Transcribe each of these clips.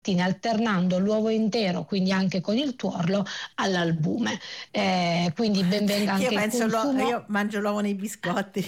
alternando l'uovo intero, quindi anche con il tuorlo, all'albume. Quindi ben venga anche il consumo. Io mangio l'uovo nei biscotti.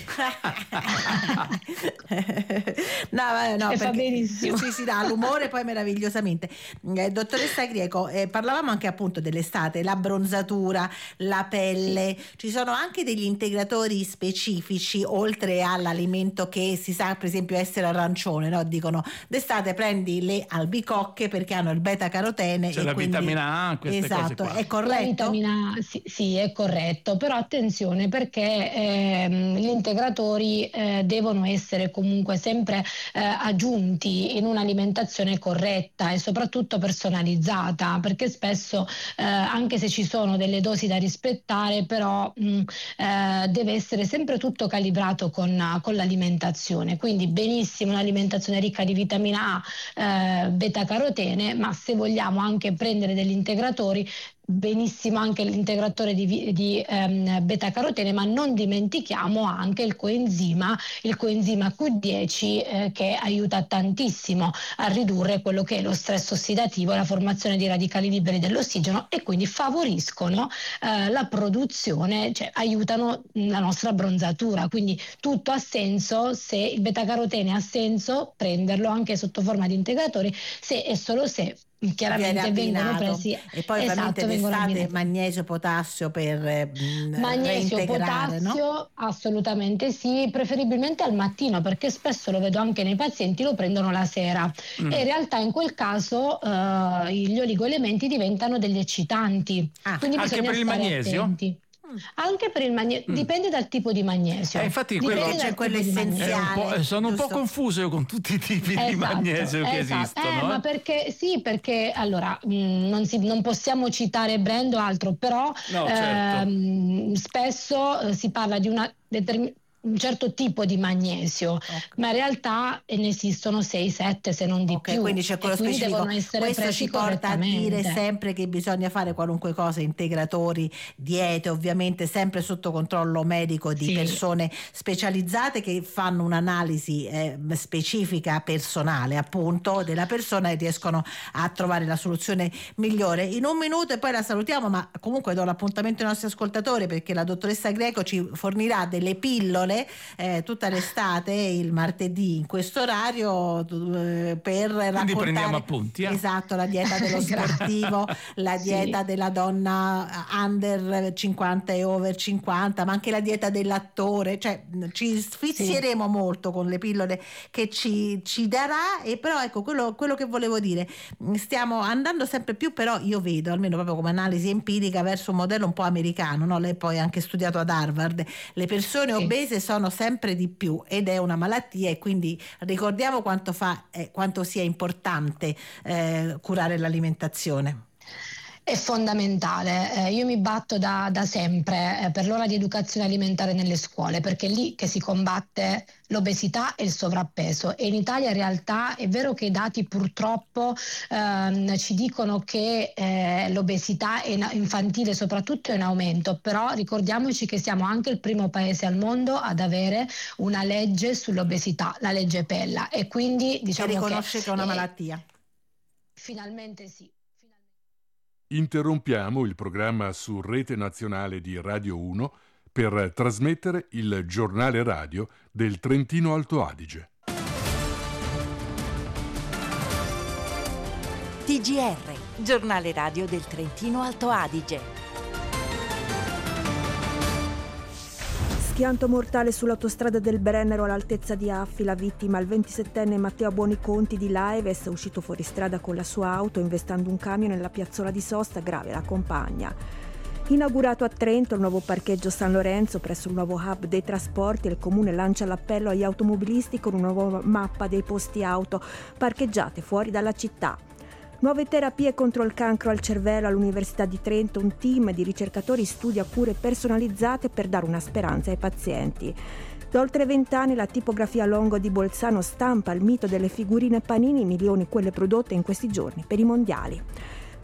No, fa benissimo. Sì, dà l'umore poi meravigliosamente. Dottoressa Greco, parlavamo anche appunto dell'estate, la bronzatura, la pelle, ci sono anche degli integratori specifici oltre all'alimento che si sa per esempio essere arancione, no? Dicono d'estate prendi le albicocche perché hanno il beta carotene, c'è e la quindi vitamina A, queste cose qua. È corretto? La vitamina sì, è corretto, però attenzione perché gli integratori devono essere comunque sempre aggiunti in un'alimentazione corretta e soprattutto personalizzata, perché spesso anche se ci sono delle dosi da rispettare, però deve essere sempre tutto calibrato con l'alimentazione. Quindi benissimo un'alimentazione ricca di vitamina A, beta carotene, ma se vogliamo anche prendere degli integratori, benissimo anche l'integratore di beta carotene, ma non dimentichiamo anche il coenzima Q10 che aiuta tantissimo a ridurre quello che è lo stress ossidativo, la formazione di radicali liberi dell'ossigeno, e quindi favoriscono la produzione, cioè aiutano la nostra bronzatura. Quindi tutto ha senso, se il beta carotene ha senso prenderlo anche sotto forma di integratori, se e solo se chiaramente vengono presi, e poi ovviamente d'estate magnesio, potassio per magnesio, potassio, no? Assolutamente sì, preferibilmente al mattino, perché spesso lo vedo anche nei pazienti, lo prendono la sera e in realtà in quel caso gli oligoelementi diventano degli eccitanti, quindi anche bisogna per il magnesio? Attenti. Anche per il magnesio, dipende dal tipo di magnesio. Infatti c'è quello essenziale. Sono un po' confuso io con tutti i tipi di magnesio che esistono. Ma perché allora non possiamo citare brand o altro, però certo. Spesso si parla di un certo tipo di magnesio, ma in realtà ne esistono 6-7 se non di più. Quindi c'è quello specifico. Questo ci porta a dire sempre che bisogna fare qualunque cosa, integratori, diete, ovviamente sempre sotto controllo medico di persone specializzate che fanno un'analisi specifica personale appunto della persona e riescono a trovare la soluzione migliore. In un minuto e poi la salutiamo, ma comunque do l'appuntamento ai nostri ascoltatori perché la dottoressa Greco ci fornirà delle pillole tutta l'estate, il martedì in questo orario, per raccontare, quindi prendiamo appunti, esatto, la dieta dello sportivo, la dieta della donna under 50 e over 50, ma anche la dieta dell'attore, cioè ci sfizieremo molto con le pillole che ci darà. E però ecco quello che volevo dire, stiamo andando sempre più, però io vedo almeno proprio come analisi empirica verso un modello un po' americano, no? Lei poi ha anche studiato ad Harvard, le persone obese sono sempre di più ed è una malattia, e quindi ricordiamo quanto sia importante curare l'alimentazione. È fondamentale, io mi batto da sempre per l'ora di educazione alimentare nelle scuole, perché è lì che si combatte l'obesità e il sovrappeso, e in Italia in realtà è vero che i dati purtroppo ci dicono che l'obesità infantile soprattutto è in aumento, però ricordiamoci che siamo anche il primo paese al mondo ad avere una legge sull'obesità, la legge Pella, e quindi diciamo che riconosce che è una malattia. Finalmente sì. Interrompiamo il programma su Rete Nazionale di Radio 1 per trasmettere il giornale radio del Trentino Alto Adige. TGR, giornale radio del Trentino Alto Adige. Schianto mortale sull'autostrada del Brennero all'altezza di Affi, la vittima, il 27enne Matteo Buoniconti di Laeves, uscito fuori strada con la sua auto investendo un camion nella piazzola di sosta, grave la compagna. Inaugurato a Trento il nuovo parcheggio San Lorenzo presso il nuovo hub dei trasporti, il comune lancia l'appello agli automobilisti con una nuova mappa dei posti auto parcheggiate fuori dalla città. Nuove terapie contro il cancro al cervello all'Università di Trento, un team di ricercatori studia cure personalizzate per dare una speranza ai pazienti. Da oltre 20 anni la tipografia Longo di Bolzano stampa il mito delle figurine Panini, milioni quelle prodotte in questi giorni per i mondiali.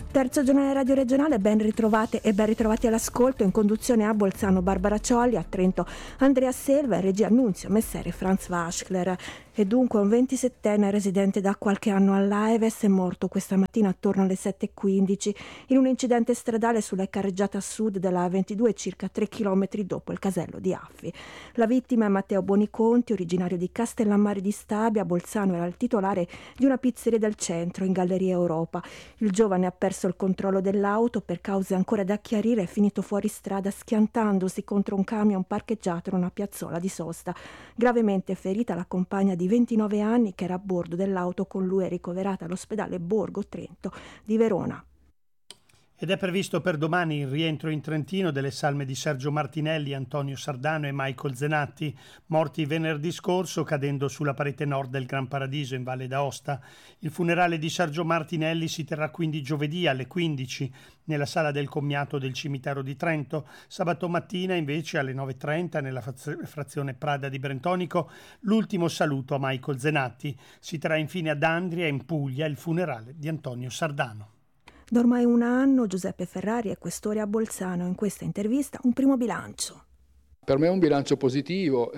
Terzo giornale radio regionale, ben ritrovate e ben ritrovati all'ascolto. In conduzione a Bolzano Barbara Ciolli, a Trento Andrea Selva, in regia Annunzio Messere Franz Waschler. E dunque un 27enne residente da qualche anno all'Aeves è morto questa mattina attorno alle 7:15 in un incidente stradale sulla carreggiata sud della A22 circa 3 km dopo il casello di Affi. La vittima è Matteo Boniconti, originario di Castellammare di Stabia. Bolzano era il titolare di una pizzeria del centro in Galleria Europa. Il giovane ha perso il controllo dell'auto, per cause ancora da chiarire è finito fuori strada schiantandosi contro un camion parcheggiato in una piazzola di sosta. Gravemente ferita la compagna di 29 anni che era a bordo dell'auto con lui, è ricoverata all'ospedale Borgo Trento di Verona. Ed è previsto per domani il rientro in Trentino delle salme di Sergio Martinelli, Antonio Sardano e Michael Zenatti, morti venerdì scorso cadendo sulla parete nord del Gran Paradiso in Valle d'Aosta. Il funerale di Sergio Martinelli si terrà quindi giovedì alle 15 nella sala del commiato del cimitero di Trento. Sabato mattina invece alle 9:30 nella frazione Prada di Brentonico l'ultimo saluto a Michael Zenatti. Si terrà infine ad Andria in Puglia il funerale di Antonio Sardano. Da ormai un anno Giuseppe Ferrari è questore a Bolzano. In questa intervista un primo bilancio. Per me è un bilancio positivo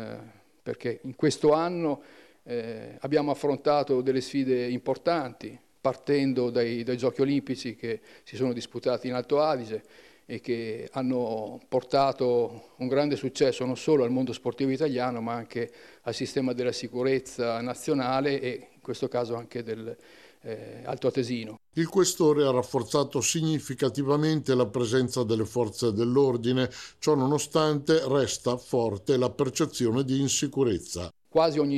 perché in questo anno abbiamo affrontato delle sfide importanti, partendo dai Giochi Olimpici che si sono disputati in Alto Adige e che hanno portato un grande successo non solo al mondo sportivo italiano ma anche al sistema della sicurezza nazionale e in questo caso anche del altoatesino. Il questore ha rafforzato significativamente la presenza delle forze dell'ordine, ciò nonostante resta forte la percezione di insicurezza. Quasi ogni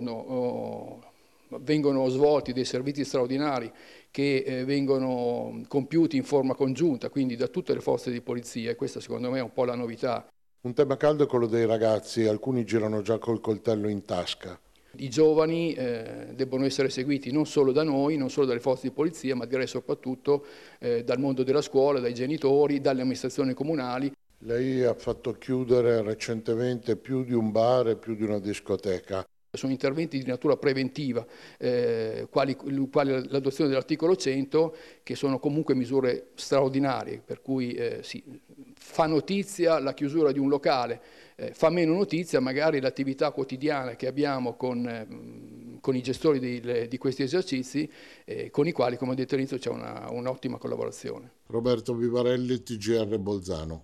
giorno vengono svolti dei servizi straordinari che vengono compiuti in forma congiunta, quindi da tutte le forze di polizia, e questa secondo me è un po' la novità. Un tema caldo è quello dei ragazzi, alcuni girano già col coltello in tasca. I giovani debbono essere seguiti non solo da noi, non solo dalle forze di polizia, ma direi soprattutto dal mondo della scuola, dai genitori, dalle amministrazioni comunali. Lei ha fatto chiudere recentemente più di un bar e più di una discoteca. Sono interventi di natura preventiva, quali l'adozione dell'articolo 100, che sono comunque misure straordinarie, per cui fa notizia la chiusura di un locale, fa meno notizia magari l'attività quotidiana che abbiamo con i gestori di questi esercizi, con i quali, come ho detto all'inizio, c'è un'ottima collaborazione. Roberto Vivarelli, TGR Bolzano.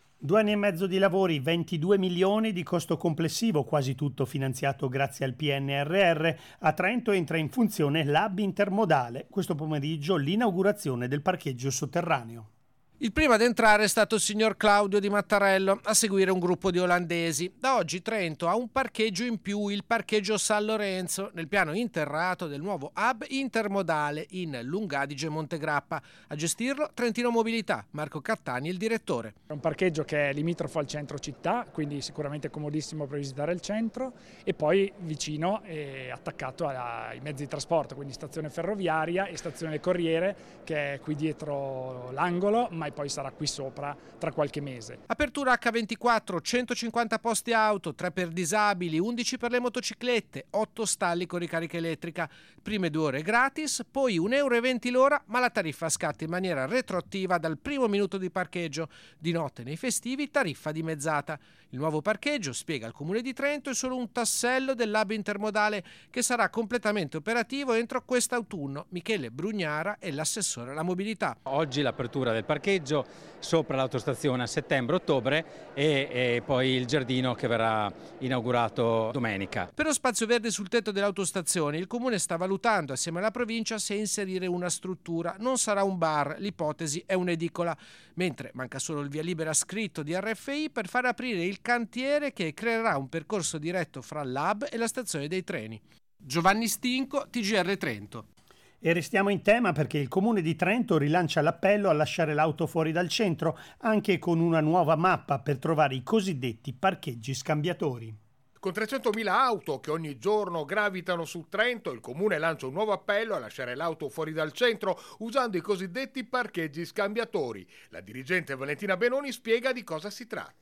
2 anni e mezzo di lavori, 22 milioni di costo complessivo, quasi tutto finanziato grazie al PNRR. A Trento entra in funzione l'hub intermodale. Questo pomeriggio l'inaugurazione del parcheggio sotterraneo. Il primo ad entrare è stato il signor Claudio Di Mattarello, a seguire un gruppo di olandesi. Da oggi Trento ha un parcheggio in più, il parcheggio San Lorenzo, nel piano interrato del nuovo hub intermodale in Lungadige Montegrappa. A gestirlo Trentino Mobilità, Marco Cattani il direttore. È un parcheggio che è limitrofo al centro città, quindi sicuramente comodissimo per visitare il centro, e poi vicino e attaccato ai mezzi di trasporto, quindi stazione ferroviaria e stazione del Corriere, che è qui dietro l'angolo, ma poi sarà qui sopra tra qualche mese. Apertura H24, 150 posti auto, 3 per disabili, 11 per le motociclette, 8 stalli con ricarica elettrica. Prime 2 ore gratis, poi €1,20 l'ora, ma la tariffa scatta in maniera retroattiva dal primo minuto di parcheggio. Di notte nei festivi tariffa dimezzata. Il nuovo parcheggio, spiega il Comune di Trento, è solo un tassello dell'hub intermodale che sarà completamente operativo entro quest'autunno. Michele Brugnara è l'assessore alla mobilità. Oggi l'apertura del parcheggio, sopra l'autostazione a settembre-ottobre e poi il giardino che verrà inaugurato domenica. Per lo spazio verde sul tetto dell'autostazione il Comune sta valutando assieme alla provincia se inserire una struttura. Non sarà un bar, l'ipotesi è un'edicola, mentre manca solo il via libera scritto di RFI per far aprire il cantiere che creerà un percorso diretto fra l'hub e la stazione dei treni. Giovanni Stinco, TGR Trento. E restiamo in tema perché il Comune di Trento rilancia l'appello a lasciare l'auto fuori dal centro, anche con una nuova mappa per trovare i cosiddetti parcheggi scambiatori. Con 300.000 auto che ogni giorno gravitano su Trento, il Comune lancia un nuovo appello a lasciare l'auto fuori dal centro usando i cosiddetti parcheggi scambiatori. La dirigente Valentina Benoni spiega di cosa si tratta.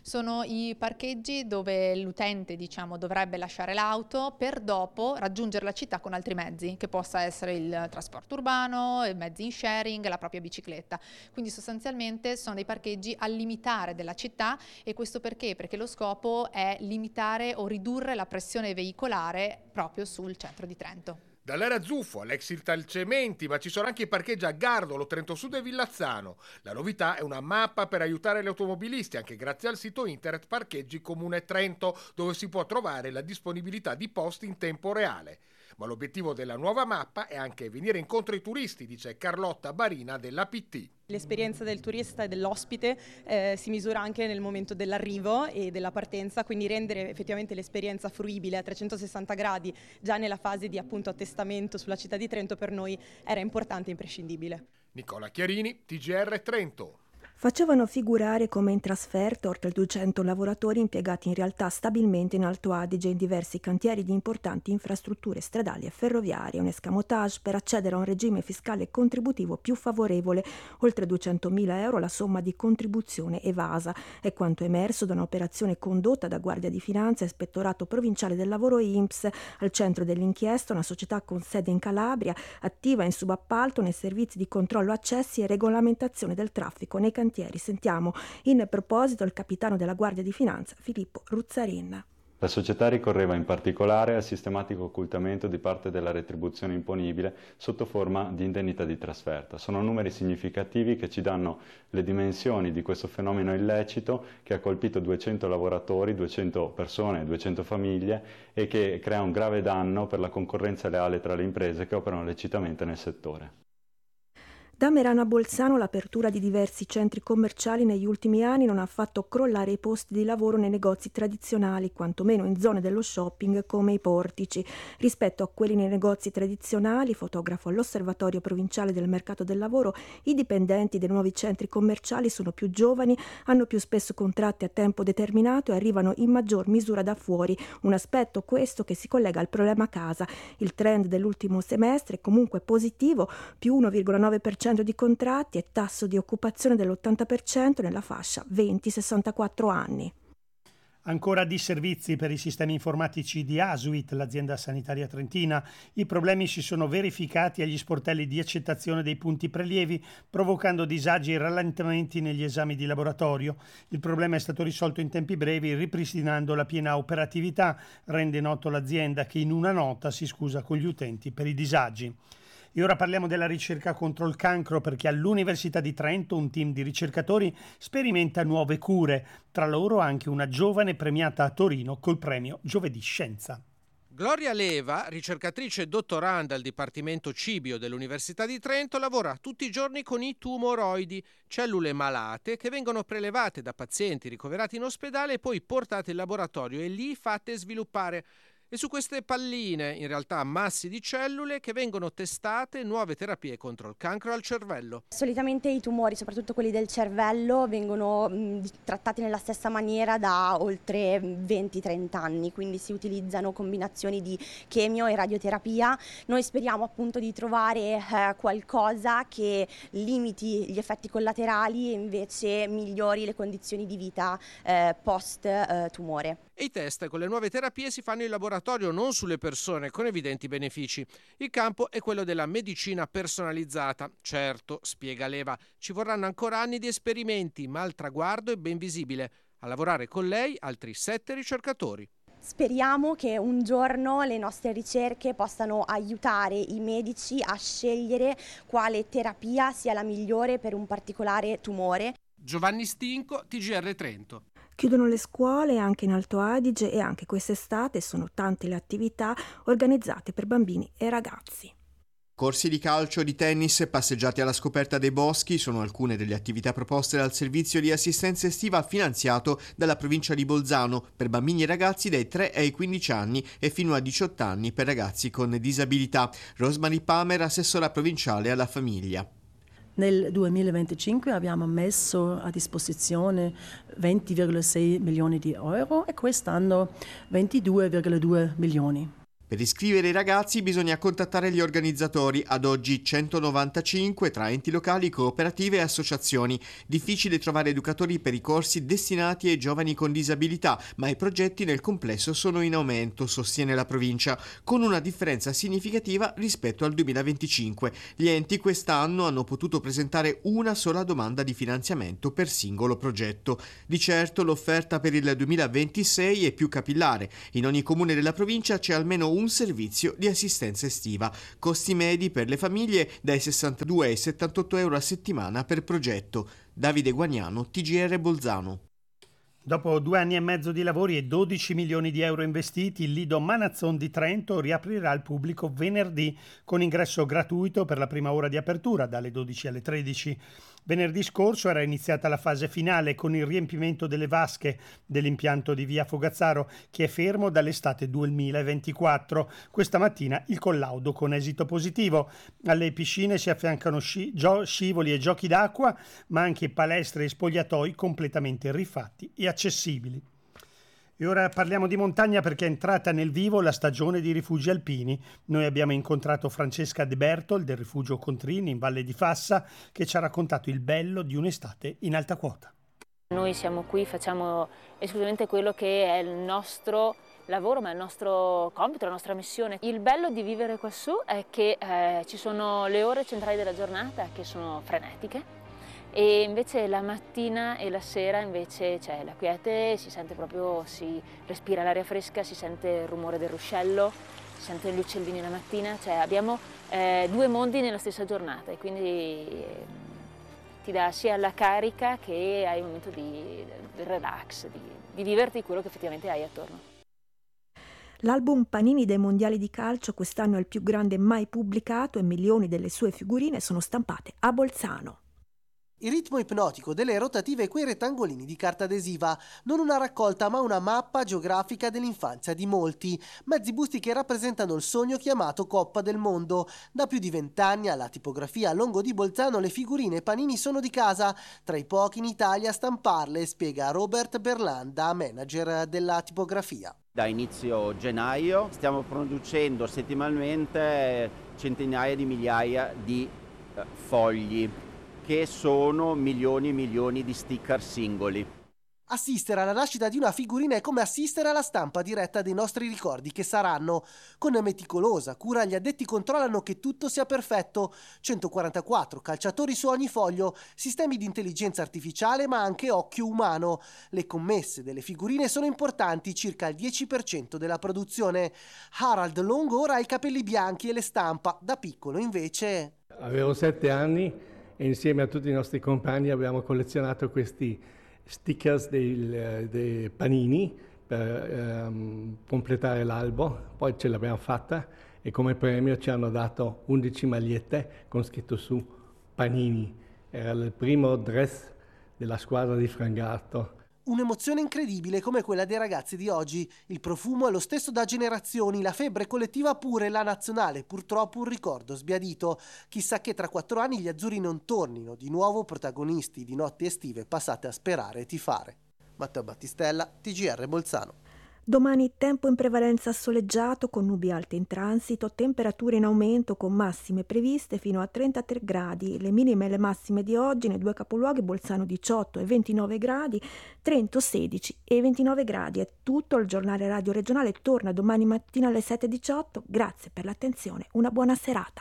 Sono i parcheggi dove l'utente, dovrebbe lasciare l'auto per dopo raggiungere la città con altri mezzi, che possa essere il trasporto urbano, i mezzi in sharing, la propria bicicletta. Quindi sostanzialmente sono dei parcheggi al limitare della città, e questo perché? Perché lo scopo è limitare o ridurre la pressione veicolare proprio sul centro di Trento. Dall'era Zuffo all'ex Italcementi, ma ci sono anche i parcheggi a Gardolo, Trento Sud e Villazzano. La novità è una mappa per aiutare gli automobilisti, anche grazie al sito internet Parcheggi Comune Trento, dove si può trovare la disponibilità di posti in tempo reale. Ma l'obiettivo della nuova mappa è anche venire incontro ai turisti, dice Carlotta Barina della PT. L'esperienza del turista e dell'ospite si misura anche nel momento dell'arrivo e della partenza, quindi rendere effettivamente l'esperienza fruibile a 360 gradi già nella fase di appunto attestamento sulla città di Trento per noi era importante e imprescindibile. Nicola Chiarini, TGR Trento. Facevano figurare come in trasferta oltre 200 lavoratori impiegati in realtà stabilmente in Alto Adige in diversi cantieri di importanti infrastrutture stradali e ferroviarie, un escamotage per accedere a un regime fiscale contributivo più favorevole, oltre 200.000 euro la somma di contribuzione evasa, è quanto emerso da un'operazione condotta da Guardia di Finanza e Ispettorato Provinciale del Lavoro INPS. Al centro dell'inchiesta una società con sede in Calabria, attiva in subappalto nei servizi di controllo accessi e regolamentazione del traffico nei cantieri. Sentiamo in proposito il capitano della Guardia di Finanza, Filippo Ruzzarin. La società ricorreva in particolare al sistematico occultamento di parte della retribuzione imponibile sotto forma di indennità di trasferta. Sono numeri significativi che ci danno le dimensioni di questo fenomeno illecito che ha colpito 200 lavoratori, 200 persone, 200 famiglie e che crea un grave danno per la concorrenza leale tra le imprese che operano lecitamente nel settore. Da Merano a Bolzano l'apertura di diversi centri commerciali negli ultimi anni non ha fatto crollare i posti di lavoro nei negozi tradizionali, quantomeno in zone dello shopping come i portici. Rispetto a quelli nei negozi tradizionali, fotografo all'Osservatorio Provinciale del Mercato del Lavoro, i dipendenti dei nuovi centri commerciali sono più giovani, hanno più spesso contratti a tempo determinato e arrivano in maggior misura da fuori, un aspetto questo che si collega al problema casa. Il trend dell'ultimo semestre è comunque positivo, più 1,9% di contratti e tasso di occupazione dell'80% nella fascia 20-64 anni. Ancora disservizi per i sistemi informatici di Asuit, l'azienda sanitaria trentina. I problemi si sono verificati agli sportelli di accettazione dei punti prelievi, provocando disagi e rallentamenti negli esami di laboratorio. Il problema è stato risolto in tempi brevi, ripristinando la piena operatività, rende noto l'azienda che in una nota si scusa con gli utenti per i disagi. E ora parliamo della ricerca contro il cancro, perché all'Università di Trento un team di ricercatori sperimenta nuove cure, tra loro anche una giovane premiata a Torino col premio Giovedì Scienza. Gloria Leva, ricercatrice e dottoranda al Dipartimento Cibio dell'Università di Trento, lavora tutti i giorni con i tumoroidi, cellule malate che vengono prelevate da pazienti ricoverati in ospedale e poi portate in laboratorio e lì fatte sviluppare. E su queste palline, in realtà massi di cellule, che vengono testate nuove terapie contro il cancro al cervello. Solitamente i tumori, soprattutto quelli del cervello, vengono trattati nella stessa maniera da oltre 20-30 anni, quindi si utilizzano combinazioni di chemio e radioterapia. Noi speriamo appunto di trovare qualcosa che limiti gli effetti collaterali e invece migliori le condizioni di vita post tumore. E i test con le nuove terapie si fanno in laboratorio, non sulle persone, con evidenti benefici. Il campo è quello della medicina personalizzata. Certo, spiega Leva, ci vorranno ancora anni di esperimenti, ma il traguardo è ben visibile. A lavorare con lei altri 7 ricercatori. Speriamo che un giorno le nostre ricerche possano aiutare i medici a scegliere quale terapia sia la migliore per un particolare tumore. Giovanni Stinco, TGR Trento. Chiudono le scuole anche in Alto Adige e anche quest'estate sono tante le attività organizzate per bambini e ragazzi. Corsi di calcio, di tennis, passeggiate alla scoperta dei boschi sono alcune delle attività proposte dal servizio di assistenza estiva finanziato dalla provincia di Bolzano per bambini e ragazzi dai 3 ai 15 anni e fino a 18 anni per ragazzi con disabilità. Rosemary Palmer, assessora provinciale alla famiglia. Nel 2025 abbiamo messo a disposizione 20,6 milioni di euro e quest'anno 22,2 milioni. Per iscrivere i ragazzi bisogna contattare gli organizzatori, ad oggi 195 tra enti locali, cooperative e associazioni. Difficile trovare educatori per i corsi destinati ai giovani con disabilità, ma i progetti nel complesso sono in aumento, sostiene la provincia, con una differenza significativa rispetto al 2025. Gli enti quest'anno hanno potuto presentare una sola domanda di finanziamento per singolo progetto. Di certo l'offerta per il 2026 è più capillare. In ogni comune della provincia c'è almeno un servizio di assistenza estiva. Costi medi per le famiglie dai 62 ai 78 euro a settimana per progetto. Davide Guagnano, TGR Bolzano. Dopo 2 anni e mezzo di lavori e 12 milioni di euro investiti, il Lido Manazzon di Trento riaprirà al pubblico venerdì con ingresso gratuito per la prima ora di apertura, dalle 12 alle 13. Venerdì scorso era iniziata la fase finale con il riempimento delle vasche dell'impianto di via Fogazzaro, che è fermo dall'estate 2024. Questa mattina il collaudo con esito positivo. Alle piscine si affiancano scivoli e giochi d'acqua, ma anche palestre e spogliatoi completamente rifatti e accessibili. E ora parliamo di montagna, perché è entrata nel vivo la stagione di rifugi alpini. Noi abbiamo incontrato Francesca De Bertol del rifugio Contrini in Valle di Fassa, che ci ha raccontato il bello di un'estate in alta quota. Noi siamo qui, facciamo esclusivamente quello che è il nostro lavoro, ma il nostro compito, la nostra missione. Il bello di vivere quassù è che ci sono le ore centrali della giornata che sono frenetiche, e invece la mattina e la sera invece c'è la quiete, si sente proprio, si respira l'aria fresca, si sente il rumore del ruscello, si sentono gli uccellini la mattina, cioè abbiamo 2 mondi nella stessa giornata, e quindi ti dà sia la carica che hai un momento di relax, di viverti quello che effettivamente hai attorno. L'album Panini dei mondiali di calcio quest'anno è il più grande mai pubblicato e milioni delle sue figurine sono stampate a Bolzano. Il ritmo ipnotico delle rotative e quei rettangolini di carta adesiva, non una raccolta ma una mappa geografica dell'infanzia di molti, mezzi busti che rappresentano il sogno chiamato Coppa del Mondo. Da più di 20 anni alla tipografia Longo di Bolzano le figurine Panini sono di casa, tra i pochi in Italia a stamparle, spiega Robert Berlanda, manager della tipografia. Da inizio gennaio stiamo producendo settimanalmente centinaia di migliaia di fogli, che sono milioni e milioni di sticker singoli. Assistere alla nascita di una figurina è come assistere alla stampa diretta dei nostri ricordi che saranno. Con meticolosa cura gli addetti controllano che tutto sia perfetto. 144 calciatori su ogni foglio, sistemi di intelligenza artificiale ma anche occhio umano. Le commesse delle figurine sono importanti, circa il 10% della produzione. Harald Longo ora ha i capelli bianchi e le stampa, da piccolo invece. Avevo 7 anni. E insieme a tutti i nostri compagni abbiamo collezionato questi stickers dei Panini per completare l'albo, poi ce l'abbiamo fatta e come premio ci hanno dato 11 magliette con scritto su Panini. Era il primo dress della squadra di Frangarto. Un'emozione incredibile come quella dei ragazzi di oggi. Il profumo è lo stesso da generazioni, la febbre collettiva pure, la nazionale, purtroppo un ricordo sbiadito. Chissà che tra 4 anni gli azzurri non tornino di nuovo protagonisti di notti estive passate a sperare e tifare. Matteo Battistella, TGR Bolzano. Domani tempo in prevalenza soleggiato con nubi alte in transito, temperature in aumento con massime previste fino a 33 gradi, le minime e le massime di oggi nei 2 capoluoghi Bolzano 18 e 29 gradi, Trento 16 e 29 gradi. È tutto, il giornale radio regionale torna domani mattina alle 7:18, grazie per l'attenzione, una buona serata.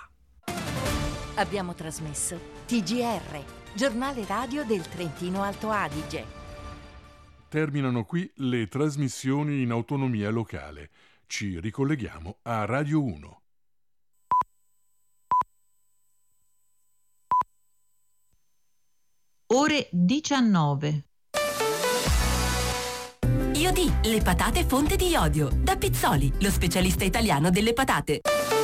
Abbiamo trasmesso TGR, giornale radio del Trentino Alto Adige. Terminano qui le trasmissioni in autonomia locale. Ci ricolleghiamo a Radio 1. Ore 19. Iodi, le patate fonte di iodio. Da Pizzoli, lo specialista italiano delle patate.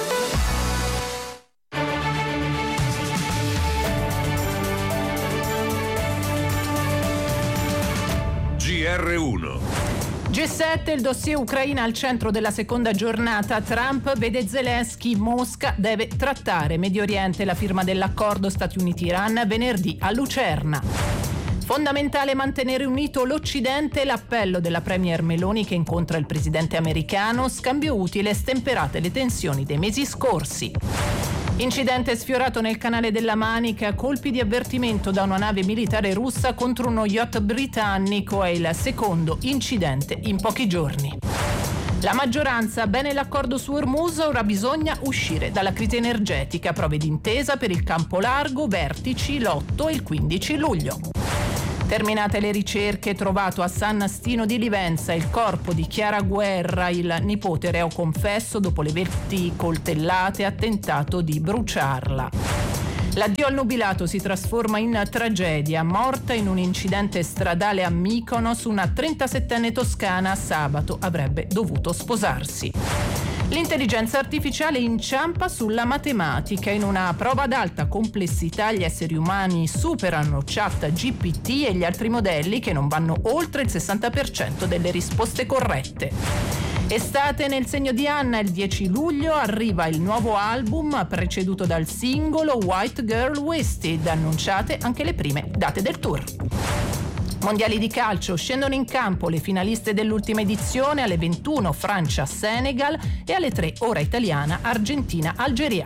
GR1. G7, il dossier Ucraina al centro della seconda giornata. Trump vede Zelensky, Mosca deve trattare Medio Oriente, la firma dell'accordo Stati Uniti-Iran venerdì a Lucerna. Fondamentale mantenere unito l'Occidente, l'appello della premier Meloni che incontra il presidente americano, scambio utile, stemperate le tensioni dei mesi scorsi. Incidente sfiorato nel canale della Manica, colpi di avvertimento da una nave militare russa contro uno yacht britannico, è il secondo incidente in pochi giorni. La maggioranza, bene l'accordo su Hormuz, ora bisogna uscire dalla crisi energetica, prove d'intesa per il campo largo, vertici l'8 e il 15 luglio. Terminate le ricerche, trovato a San Stino di Livenza il corpo di Chiara Guerra, il nipote reo confesso dopo le 20 coltellate, ha tentato di bruciarla. L'addio al nubilato si trasforma in tragedia, morta in un incidente stradale a Mykonos, una 37enne toscana sabato avrebbe dovuto sposarsi. L'intelligenza artificiale inciampa sulla matematica. In una prova ad alta complessità gli esseri umani superano ChatGPT e gli altri modelli che non vanno oltre il 60% delle risposte corrette. Estate nel segno di Anna, il 10 luglio arriva il nuovo album preceduto dal singolo White Girl Wasted, annunciate anche le prime date del tour. Mondiali di calcio, scendono in campo le finaliste dell'ultima edizione, alle 21 Francia-Senegal e alle 3 ora italiana Argentina-Algeria.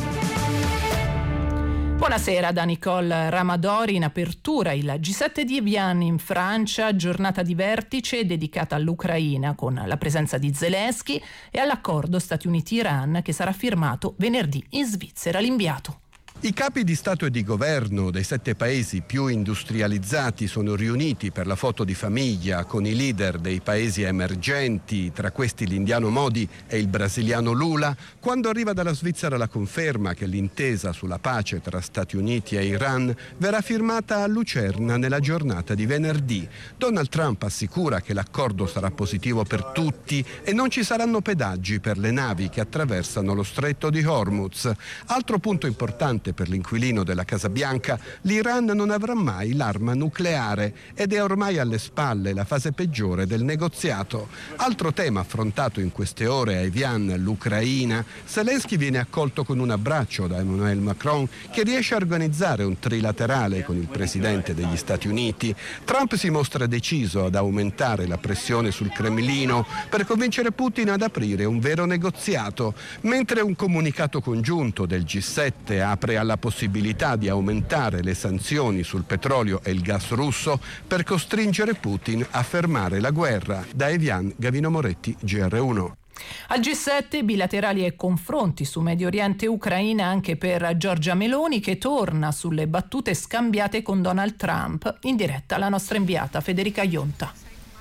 Buonasera da Nicole Ramadori. In apertura il G7 di Evian in Francia, giornata di vertice dedicata all'Ucraina con la presenza di Zelensky e all'accordo Stati Uniti-Iran che sarà firmato venerdì in Svizzera. L'inviato. I capi di Stato e di Governo dei 7 paesi più industrializzati sono riuniti per la foto di famiglia con i leader dei paesi emergenti, tra questi l'indiano Modi e il brasiliano Lula, quando arriva dalla Svizzera la conferma che l'intesa sulla pace tra Stati Uniti e Iran verrà firmata a Lucerna nella giornata di venerdì. Donald Trump assicura che l'accordo sarà positivo per tutti e non ci saranno pedaggi per le navi che attraversano lo stretto di Hormuz. Altro punto importante per l'inquilino della Casa Bianca, l'Iran non avrà mai l'arma nucleare ed è ormai alle spalle la fase peggiore del negoziato. Altro tema affrontato in queste ore a Evian, l'Ucraina. Zelensky viene accolto con un abbraccio da Emmanuel Macron che riesce a organizzare un trilaterale con il presidente degli Stati Uniti. Trump si mostra deciso ad aumentare la pressione sul Cremlino per convincere Putin ad aprire un vero negoziato, mentre un comunicato congiunto del G7 apre alla possibilità di aumentare le sanzioni sul petrolio e il gas russo per costringere Putin a fermare la guerra. Da Evian, Gavino Moretti, GR1. Al G7 bilaterali e confronti su Medio Oriente e Ucraina anche per Giorgia Meloni che torna sulle battute scambiate con Donald Trump. In diretta la nostra inviata Federica Ionta.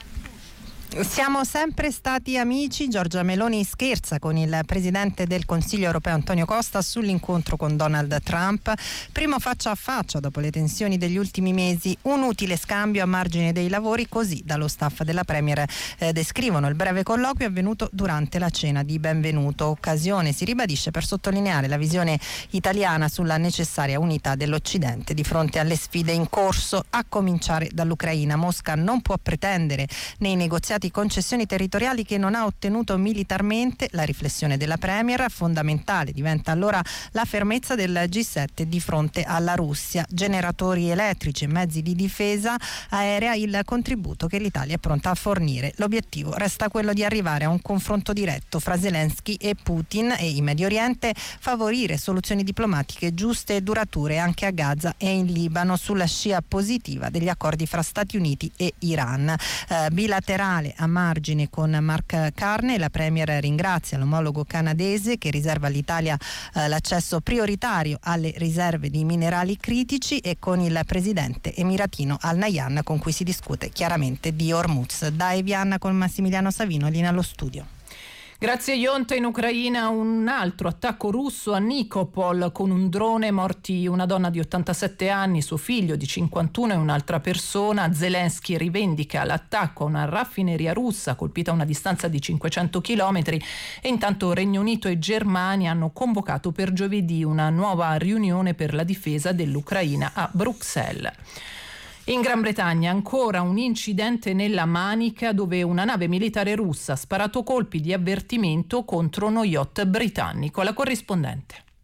Siamo sempre stati amici. Giorgia Meloni scherza con il presidente del Consiglio europeo Antonio Costa sull'incontro con Donald Trump. Primo faccia a faccia dopo le tensioni degli ultimi mesi, un utile scambio a margine dei lavori, così dallo staff della Premier descrivono il breve colloquio avvenuto durante la cena di benvenuto. Occasione, si ribadisce, per sottolineare la visione italiana sulla necessaria unità dell'Occidente di fronte alle sfide in corso, a cominciare dall'Ucraina. Mosca non può pretendere nei negoziati concessioni territoriali che non ha ottenuto militarmente. La riflessione della Premier, fondamentale diventa allora la fermezza del G7 di fronte alla Russia. Generatori elettrici e mezzi di difesa aerea, il contributo che l'Italia è pronta a fornire. L'obiettivo resta quello di arrivare a un confronto diretto fra Zelensky e Putin e in Medio Oriente, favorire soluzioni diplomatiche giuste e durature anche a Gaza e in Libano sulla scia positiva degli accordi fra Stati Uniti e Iran. Bilaterale a margine con Mark Carney, la Premier ringrazia l'omologo canadese che riserva all'Italia l'accesso prioritario alle riserve di minerali critici e con il presidente emiratino Al Nahyan con cui si discute chiaramente di Hormuz. Da Evian con Massimiliano Savino, linea allo studio. Grazie Ionta. In Ucraina un altro attacco russo a Nikopol con un drone, morti una donna di 87 anni, suo figlio di 51 e un'altra persona. Zelensky rivendica l'attacco a una raffineria russa colpita a una distanza di 500 chilometri e intanto Regno Unito e Germania hanno convocato per giovedì una nuova riunione per la difesa dell'Ucraina a Bruxelles. In Gran Bretagna ancora un incidente nella Manica dove una nave militare russa ha sparato colpi di avvertimento contro uno yacht britannico. La corrispondente.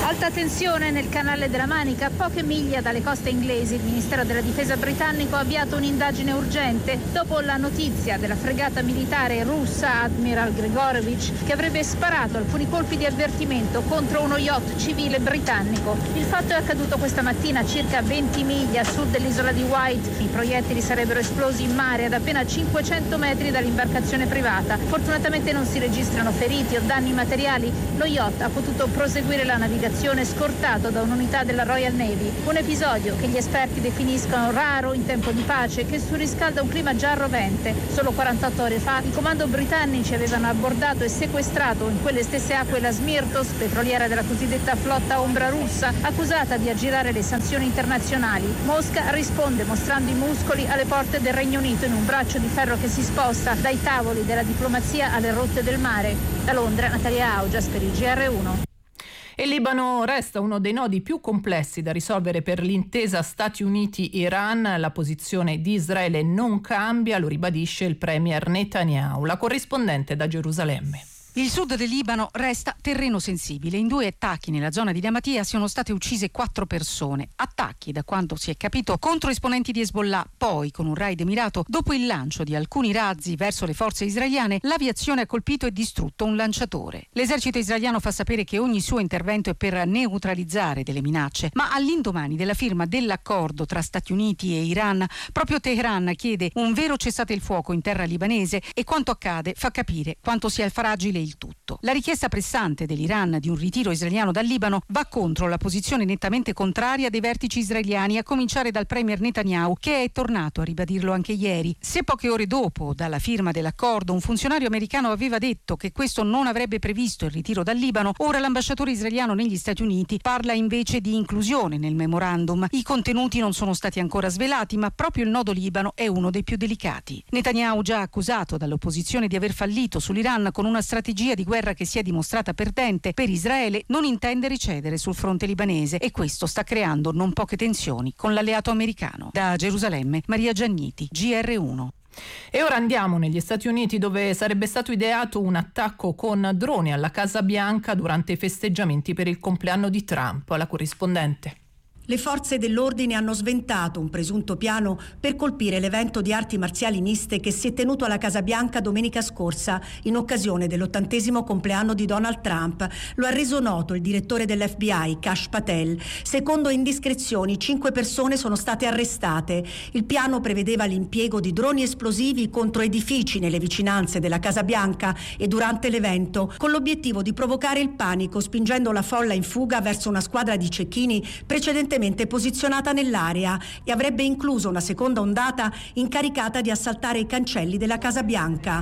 Alta tensione nel canale della Manica, a poche miglia dalle coste inglesi. Il Ministero della Difesa britannico ha avviato un'indagine urgente dopo la notizia della fregata militare russa Admiral Grigorovich che avrebbe sparato alcuni colpi di avvertimento contro uno yacht civile britannico. Il fatto è accaduto questa mattina a circa 20 miglia a sud dell'isola di Wight. I proiettili sarebbero esplosi in mare ad appena 500 metri dall'imbarcazione privata. Fortunatamente non si registrano feriti o danni materiali. Lo yacht ha potuto proseguire la navigazione scortato da un'unità della Royal Navy. Un episodio che gli esperti definiscono raro in tempo di pace e che surriscalda un clima già rovente. Solo 48 ore fa i comando britannici avevano abbordato e sequestrato in quelle stesse acque la Smirtos, petroliera della cosiddetta flotta ombra russa, accusata di aggirare le sanzioni internazionali. Mosca risponde mostrando i muscoli alle porte del Regno Unito in un braccio di ferro che si sposta dai tavoli della diplomazia alle rotte del mare. Da Londra, Natalia Augias per il GR1. Il Libano resta uno dei nodi più complessi da risolvere per l'intesa Stati Uniti-Iran. La posizione di Israele non cambia, lo ribadisce il premier Netanyahu. La corrispondente da Gerusalemme. Il sud del Libano resta terreno sensibile. In 2 attacchi nella zona di Hamatia sono state uccise 4 persone. Attacchi, da quanto si è capito, contro esponenti di Hezbollah. Poi, con un raid mirato, dopo il lancio di alcuni razzi verso le forze israeliane, l'aviazione ha colpito e distrutto un lanciatore. L'esercito israeliano fa sapere che ogni suo intervento è per neutralizzare delle minacce. Ma all'indomani della firma dell'accordo tra Stati Uniti e Iran, proprio Teheran chiede un vero cessate il fuoco in terra libanese e quanto accade fa capire quanto sia fragile il tutto. La richiesta pressante dell'Iran di un ritiro israeliano dal Libano va contro la posizione nettamente contraria dei vertici israeliani, a cominciare dal premier Netanyahu, che è tornato a ribadirlo anche ieri. Se poche ore dopo dalla firma dell'accordo un funzionario americano aveva detto che questo non avrebbe previsto il ritiro dal Libano, ora l'ambasciatore israeliano negli Stati Uniti parla invece di inclusione nel memorandum. I contenuti non sono stati ancora svelati, ma proprio il nodo Libano è uno dei più delicati. Netanyahu, già accusato dall'opposizione di aver fallito sull'Iran con una strategia di guerra che si è dimostrata perdente per Israele, non intende recedere sul fronte libanese e questo sta creando non poche tensioni con l'alleato americano. Da Gerusalemme, Maria Gianniti, GR1. E ora andiamo negli Stati Uniti, dove sarebbe stato ideato un attacco con droni alla Casa Bianca durante i festeggiamenti per il compleanno di Trump. La corrispondente. Le forze dell'ordine hanno sventato un presunto piano per colpire l'evento di arti marziali miste che si è tenuto alla Casa Bianca domenica scorsa in occasione dell'80° compleanno di Donald Trump. Lo ha reso noto il direttore dell'FBI, Kash Patel. Secondo indiscrezioni, 5 persone sono state arrestate. Il piano prevedeva l'impiego di droni esplosivi contro edifici nelle vicinanze della Casa Bianca e durante l'evento, con l'obiettivo di provocare il panico, spingendo la folla in fuga verso una squadra di cecchini precedentemente posizionata nell'area, e avrebbe incluso una seconda ondata incaricata di assaltare i cancelli della Casa Bianca.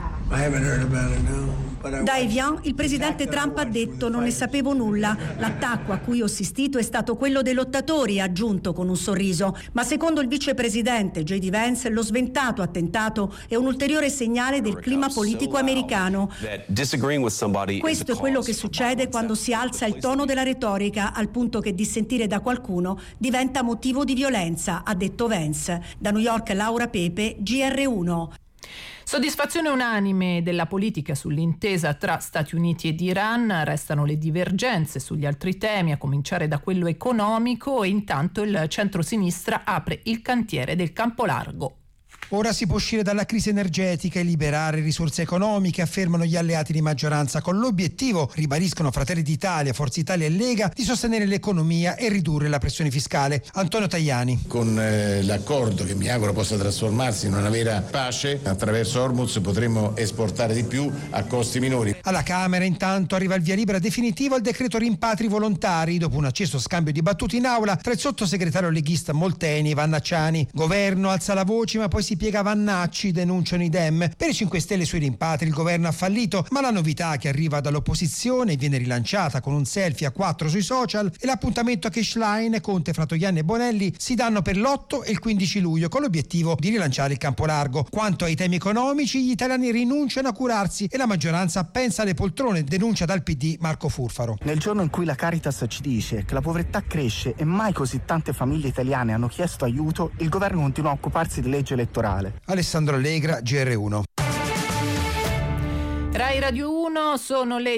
Da Evian il presidente Trump ha detto: non ne sapevo nulla, l'attacco a cui ho assistito è stato quello dei lottatori, ha aggiunto con un sorriso, ma secondo il vicepresidente J.D. Vance lo sventato attentato è un ulteriore segnale del clima politico americano. Questo è quello che succede quando si alza il tono della retorica al punto che dissentire da qualcuno diventa motivo di violenza, ha detto Vance. Da New York, Laura Pepe, GR1. Soddisfazione unanime della politica sull'intesa tra Stati Uniti ed Iran. Restano le divergenze sugli altri temi, a cominciare da quello economico, e intanto il centro-sinistra apre il cantiere del campo largo. Ora si può uscire dalla crisi energetica e liberare risorse economiche, affermano gli alleati di maggioranza, con l'obiettivo, ribadiscono Fratelli d'Italia, Forza Italia e Lega, di sostenere l'economia e ridurre la pressione fiscale. Antonio Tajani. Con l'accordo, che mi auguro possa trasformarsi in una vera pace, attraverso Hormuz potremo esportare di più a costi minori. Alla Camera intanto arriva il via libera definitivo al decreto rimpatri volontari, dopo un acceso scambio di battute in aula tra il sottosegretario leghista Molteni e Vannacciani. Governo alza la voce, ma poi si piega Vannacci, denunciano i Dem. Per i 5 Stelle sui rimpatri il governo ha fallito, ma la novità che arriva dall'opposizione viene rilanciata con un selfie a 4 sui social, e l'appuntamento che Schlein, Conte, Fratoianni e Bonelli si danno per l'8 e il 15 luglio con l'obiettivo di rilanciare il campo largo. Quanto ai temi economici, gli italiani rinunciano a curarsi e la maggioranza pensa alle poltrone, denuncia dal PD Marco Furfaro. Nel giorno in cui la Caritas ci dice che la povertà cresce e mai così tante famiglie italiane hanno chiesto aiuto, il governo continua a occuparsi di legge elettorale. Alessandro Allegra, GR1. Rai Radio 1, sono le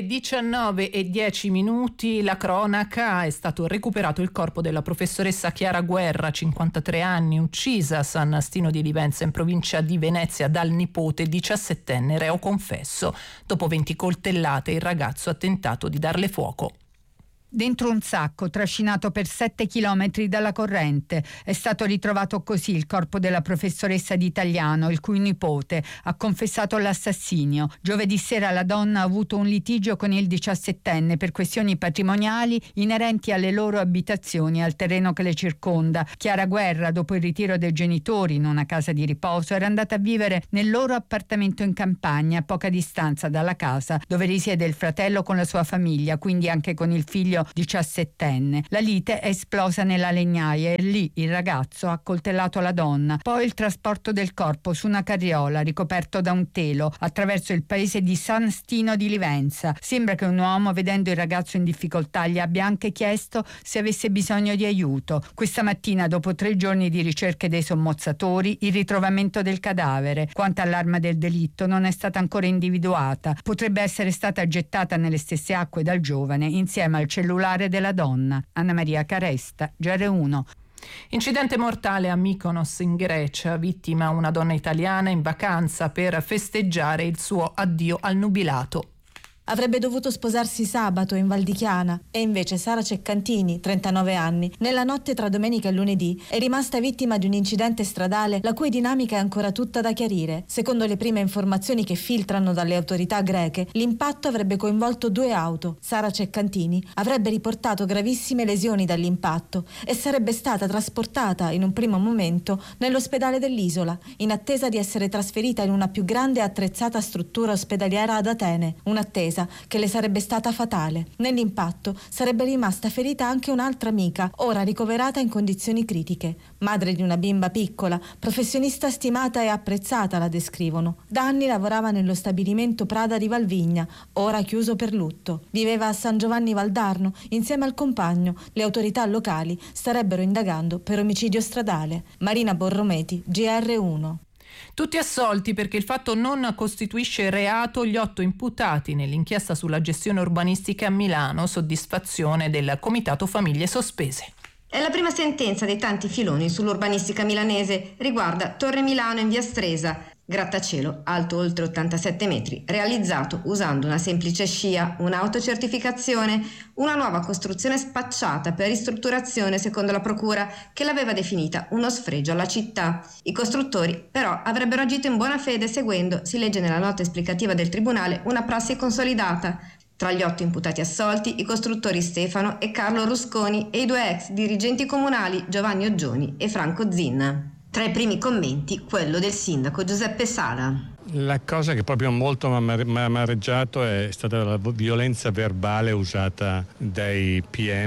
19:10. La cronaca: è stato recuperato il corpo della professoressa Chiara Guerra, 53 anni, uccisa a San Stino di Livenza in provincia di Venezia dal nipote 17enne reo confesso. Dopo 20 coltellate il ragazzo ha tentato di darle fuoco. Dentro un sacco trascinato per 7 chilometri dalla corrente. È stato ritrovato così il corpo della professoressa di italiano, il cui nipote ha confessato l'assassinio. Giovedì sera la donna ha avuto un litigio con il 17enne per questioni patrimoniali inerenti alle loro abitazioni e al terreno che le circonda. Chiara Guerra, dopo il ritiro dei genitori in una casa di riposo, era andata a vivere nel loro appartamento in campagna, a poca distanza dalla casa dove risiede il fratello con la sua famiglia, quindi anche con il figlio 17enne. La lite è esplosa nella legnaia e lì il ragazzo ha accoltellato la donna. Poi il trasporto del corpo su una carriola ricoperto da un telo attraverso il paese di San Stino di Livenza. Sembra che un uomo, vedendo il ragazzo in difficoltà, gli abbia anche chiesto se avesse bisogno di aiuto. Questa mattina, dopo 3 giorni di ricerche dei sommozzatori, il ritrovamento del cadavere. Quanto all'arma del delitto non è stata ancora individuata. Potrebbe essere stata gettata nelle stesse acque dal giovane insieme al cellulare della donna. Anna Maria Caresta, GR1. Incidente mortale a Mykonos in Grecia, vittima una donna italiana in vacanza per festeggiare il suo addio al nubilato. Avrebbe dovuto sposarsi sabato in Val di Chiana e invece Sara Ceccantini, 39 anni, nella notte tra domenica e lunedì è rimasta vittima di un incidente stradale la cui dinamica è ancora tutta da chiarire. Secondo le prime informazioni che filtrano dalle autorità greche, l'impatto avrebbe coinvolto 2 auto. Sara Ceccantini avrebbe riportato gravissime lesioni dall'impatto e sarebbe stata trasportata in un primo momento nell'ospedale dell'isola, in attesa di essere trasferita in una più grande e attrezzata struttura ospedaliera ad Atene, un'attesa che le sarebbe stata fatale. Nell'impatto sarebbe rimasta ferita anche un'altra amica, ora ricoverata in condizioni critiche. Madre di una bimba piccola, professionista stimata e apprezzata, la descrivono. Da anni lavorava nello stabilimento Prada di Valvigna, ora chiuso per lutto. Viveva a San Giovanni Valdarno insieme al compagno. Le autorità locali starebbero indagando per omicidio stradale. Marina Borrometi, GR1. Tutti assolti perché il fatto non costituisce reato gli 8 imputati nell'inchiesta sulla gestione urbanistica a Milano, soddisfazione del Comitato Famiglie Sospese. È la prima sentenza dei tanti filoni sull'urbanistica milanese, riguarda Torre Milano in via Stresa, grattacielo alto oltre 87 metri, realizzato usando una semplice scia, un'autocertificazione, una nuova costruzione spacciata per ristrutturazione secondo la procura che l'aveva definita uno sfregio alla città. I costruttori però avrebbero agito in buona fede seguendo, si legge nella nota esplicativa del tribunale, una prassi consolidata. Tra gli 8 imputati assolti, i costruttori Stefano e Carlo Rusconi e i 2 ex dirigenti comunali Giovanni Oggioni e Franco Zinna. Tra i primi commenti, quello del sindaco Giuseppe Sala. La cosa che proprio molto mi ha amareggiato è stata la violenza verbale usata dai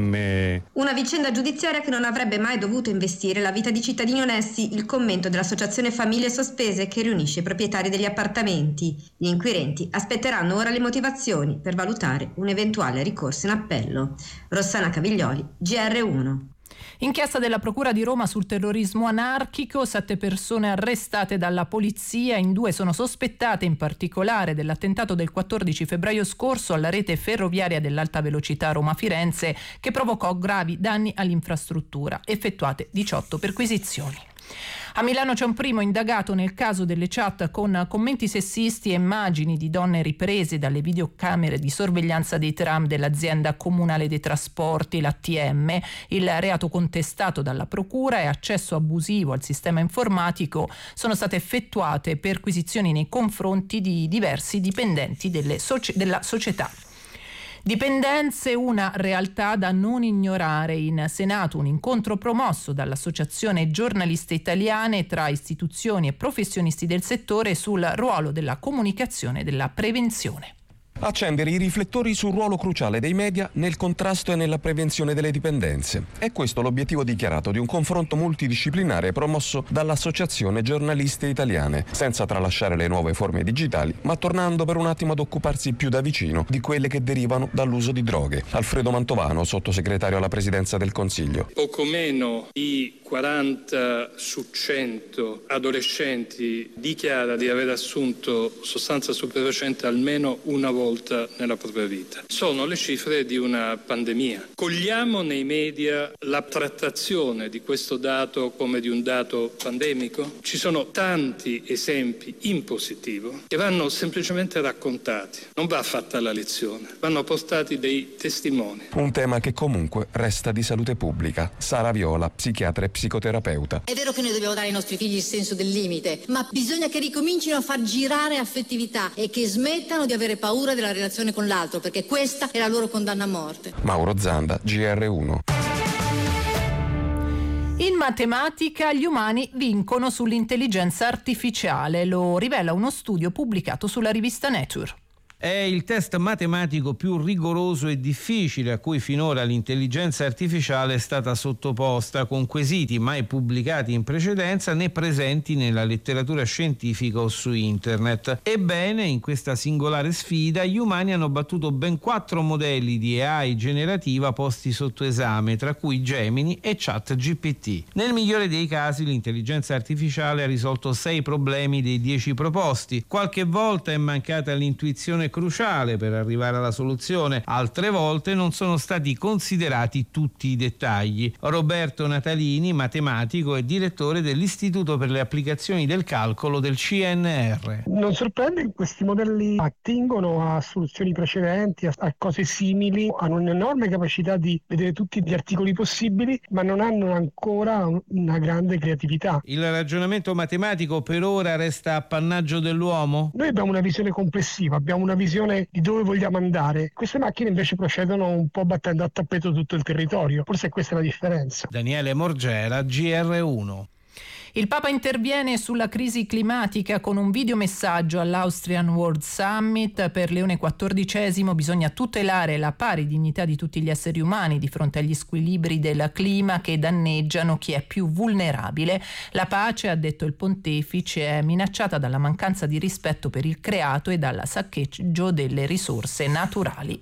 PM. Una vicenda giudiziaria che non avrebbe mai dovuto investire la vita di cittadini onesti, il commento dell'associazione Famiglie Sospese che riunisce i proprietari degli appartamenti. Gli inquirenti aspetteranno ora le motivazioni per valutare un eventuale ricorso in appello. Rossana Caviglioli, GR1. Inchiesta della Procura di Roma sul terrorismo anarchico, 7 persone arrestate dalla polizia, in 2 sono sospettate in particolare dell'attentato del 14 febbraio scorso alla rete ferroviaria dell'alta velocità Roma-Firenze che provocò gravi danni all'infrastruttura, effettuate 18 perquisizioni. A Milano c'è un primo indagato nel caso delle chat con commenti sessisti e immagini di donne riprese dalle videocamere di sorveglianza dei tram dell'azienda comunale dei trasporti, l'ATM. Il reato contestato dalla procura e accesso abusivo al sistema informatico sono state effettuate perquisizioni nei confronti di diversi dipendenti della società. Dipendenze, una realtà da non ignorare. In Senato un incontro promosso dall'Associazione Giornaliste Italiane tra istituzioni e professionisti del settore sul ruolo della comunicazione e della prevenzione. Accendere i riflettori sul ruolo cruciale dei media nel contrasto e nella prevenzione delle dipendenze. È questo l'obiettivo dichiarato di un confronto multidisciplinare promosso dall'Associazione Giornaliste Italiane, senza tralasciare le nuove forme digitali, ma tornando per un attimo ad occuparsi più da vicino di quelle che derivano dall'uso di droghe. Alfredo Mantovano, sottosegretario alla Presidenza del Consiglio. Poco meno di 40 su 100 adolescenti dichiara di aver assunto sostanza stupefacente almeno una volta nella propria vita. Sono le cifre di una pandemia. Cogliamo nei media la trattazione di questo dato come di un dato pandemico? Ci sono tanti esempi in positivo che vanno semplicemente raccontati. Non va fatta la lezione, vanno portati dei testimoni. Un tema che comunque resta di salute pubblica. Sara Viola, psichiatra e psicoterapeuta. È vero che noi dobbiamo dare ai nostri figli il senso del limite, ma bisogna che ricomincino a far girare affettività e che smettano di avere paura della relazione con l'altro, perché questa è la loro condanna a morte. Mauro Zanda, GR1. In matematica gli umani vincono sull'intelligenza artificiale, lo rivela uno studio pubblicato sulla rivista Nature. È il test matematico più rigoroso e difficile a cui finora l'intelligenza artificiale è stata sottoposta, con quesiti mai pubblicati in precedenza né presenti nella letteratura scientifica o su internet. Ebbene, in questa singolare sfida gli umani hanno battuto ben 4 modelli di AI generativa posti sotto esame, tra cui Gemini e ChatGPT. Nel migliore dei casi l'intelligenza artificiale ha risolto 6 problemi dei 10 proposti. Qualche volta è mancata l'intuizione cruciale per arrivare alla soluzione, altre volte non sono stati considerati tutti i dettagli. Roberto Natalini, matematico e direttore dell'Istituto per le applicazioni del calcolo del CNR. Non sorprende che questi modelli attingono a soluzioni precedenti, a cose simili, hanno un'enorme capacità di vedere tutti gli articoli possibili, ma non hanno ancora una grande creatività. Il ragionamento matematico per ora resta appannaggio dell'uomo? Noi abbiamo una visione complessiva, abbiamo una visione di dove vogliamo andare. Queste macchine invece procedono un po' battendo a tappeto tutto il territorio. Forse questa è la differenza. Daniele Morgera, GR1. Il Papa interviene sulla crisi climatica con un videomessaggio all'Austrian World Summit. Per Leone XIV bisogna tutelare la pari dignità di tutti gli esseri umani di fronte agli squilibri del clima che danneggiano chi è più vulnerabile. La pace, ha detto il pontefice, è minacciata dalla mancanza di rispetto per il creato e dal saccheggio delle risorse naturali.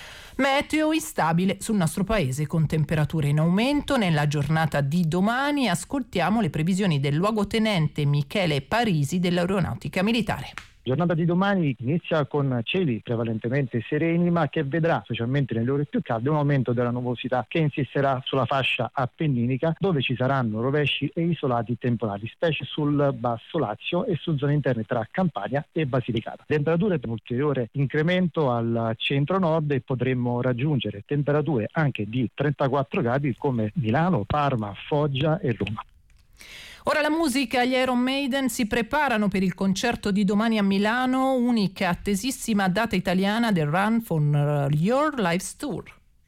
Meteo instabile sul nostro paese con temperature in aumento nella giornata di domani. Ascoltiamo le previsioni del luogotenente Michele Parisi dell'Aeronautica Militare. Giornata di domani inizia con cieli prevalentemente sereni, ma che vedrà, specialmente nelle ore più calde, un aumento della nuvosità che insisterà sulla fascia appenninica, dove ci saranno rovesci e isolati temporali, specie sul Basso Lazio e su zone interne tra Campania e Basilicata. Temperature per un ulteriore incremento al centro-nord e potremmo raggiungere temperature anche di 34 gradi come Milano, Parma, Foggia e Roma. Ora la musica, gli Iron Maiden si preparano per il concerto di domani a Milano, unica attesissima data italiana del Run for Your Lives Tour.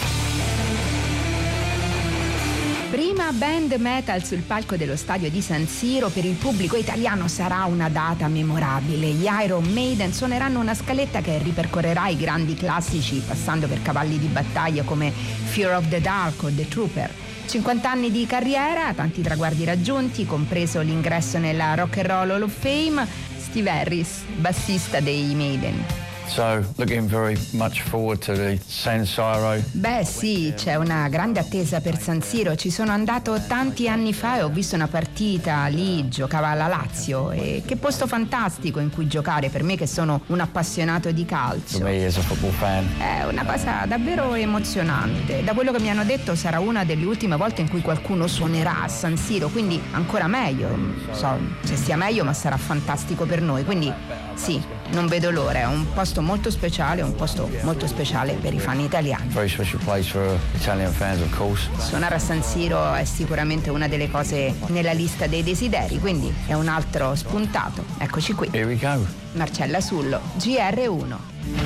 Prima band metal sul palco dello stadio di San Siro, per il pubblico italiano sarà una data memorabile. Gli Iron Maiden suoneranno una scaletta che ripercorrerà i grandi classici, passando per cavalli di battaglia come Fear of the Dark o The Trooper. 50 anni di carriera, tanti traguardi raggiunti, compreso l'ingresso nella Rock and Roll Hall of Fame. Steve Harris, bassista dei Maiden. So, looking very much forward to the San Siro. Beh sì, c'è una grande attesa per San Siro. Ci sono andato tanti anni fa e ho visto una partita lì, giocava la Lazio, e che posto fantastico in cui giocare per me che sono un appassionato di calcio. For me as a football fan. È una cosa davvero emozionante. Da quello che mi hanno detto sarà una delle ultime volte in cui qualcuno suonerà a San Siro, quindi ancora meglio. Non so se sia meglio, ma sarà fantastico per noi, quindi sì, non vedo l'ora. È un posto molto speciale, un posto molto speciale per i fan italiani. Very special place for Italian fans, of course. Suonare a San Siro è sicuramente una delle cose nella lista dei desideri, quindi è un altro spuntato. Eccoci qui. Here we go. Marcella Sullo, GR1.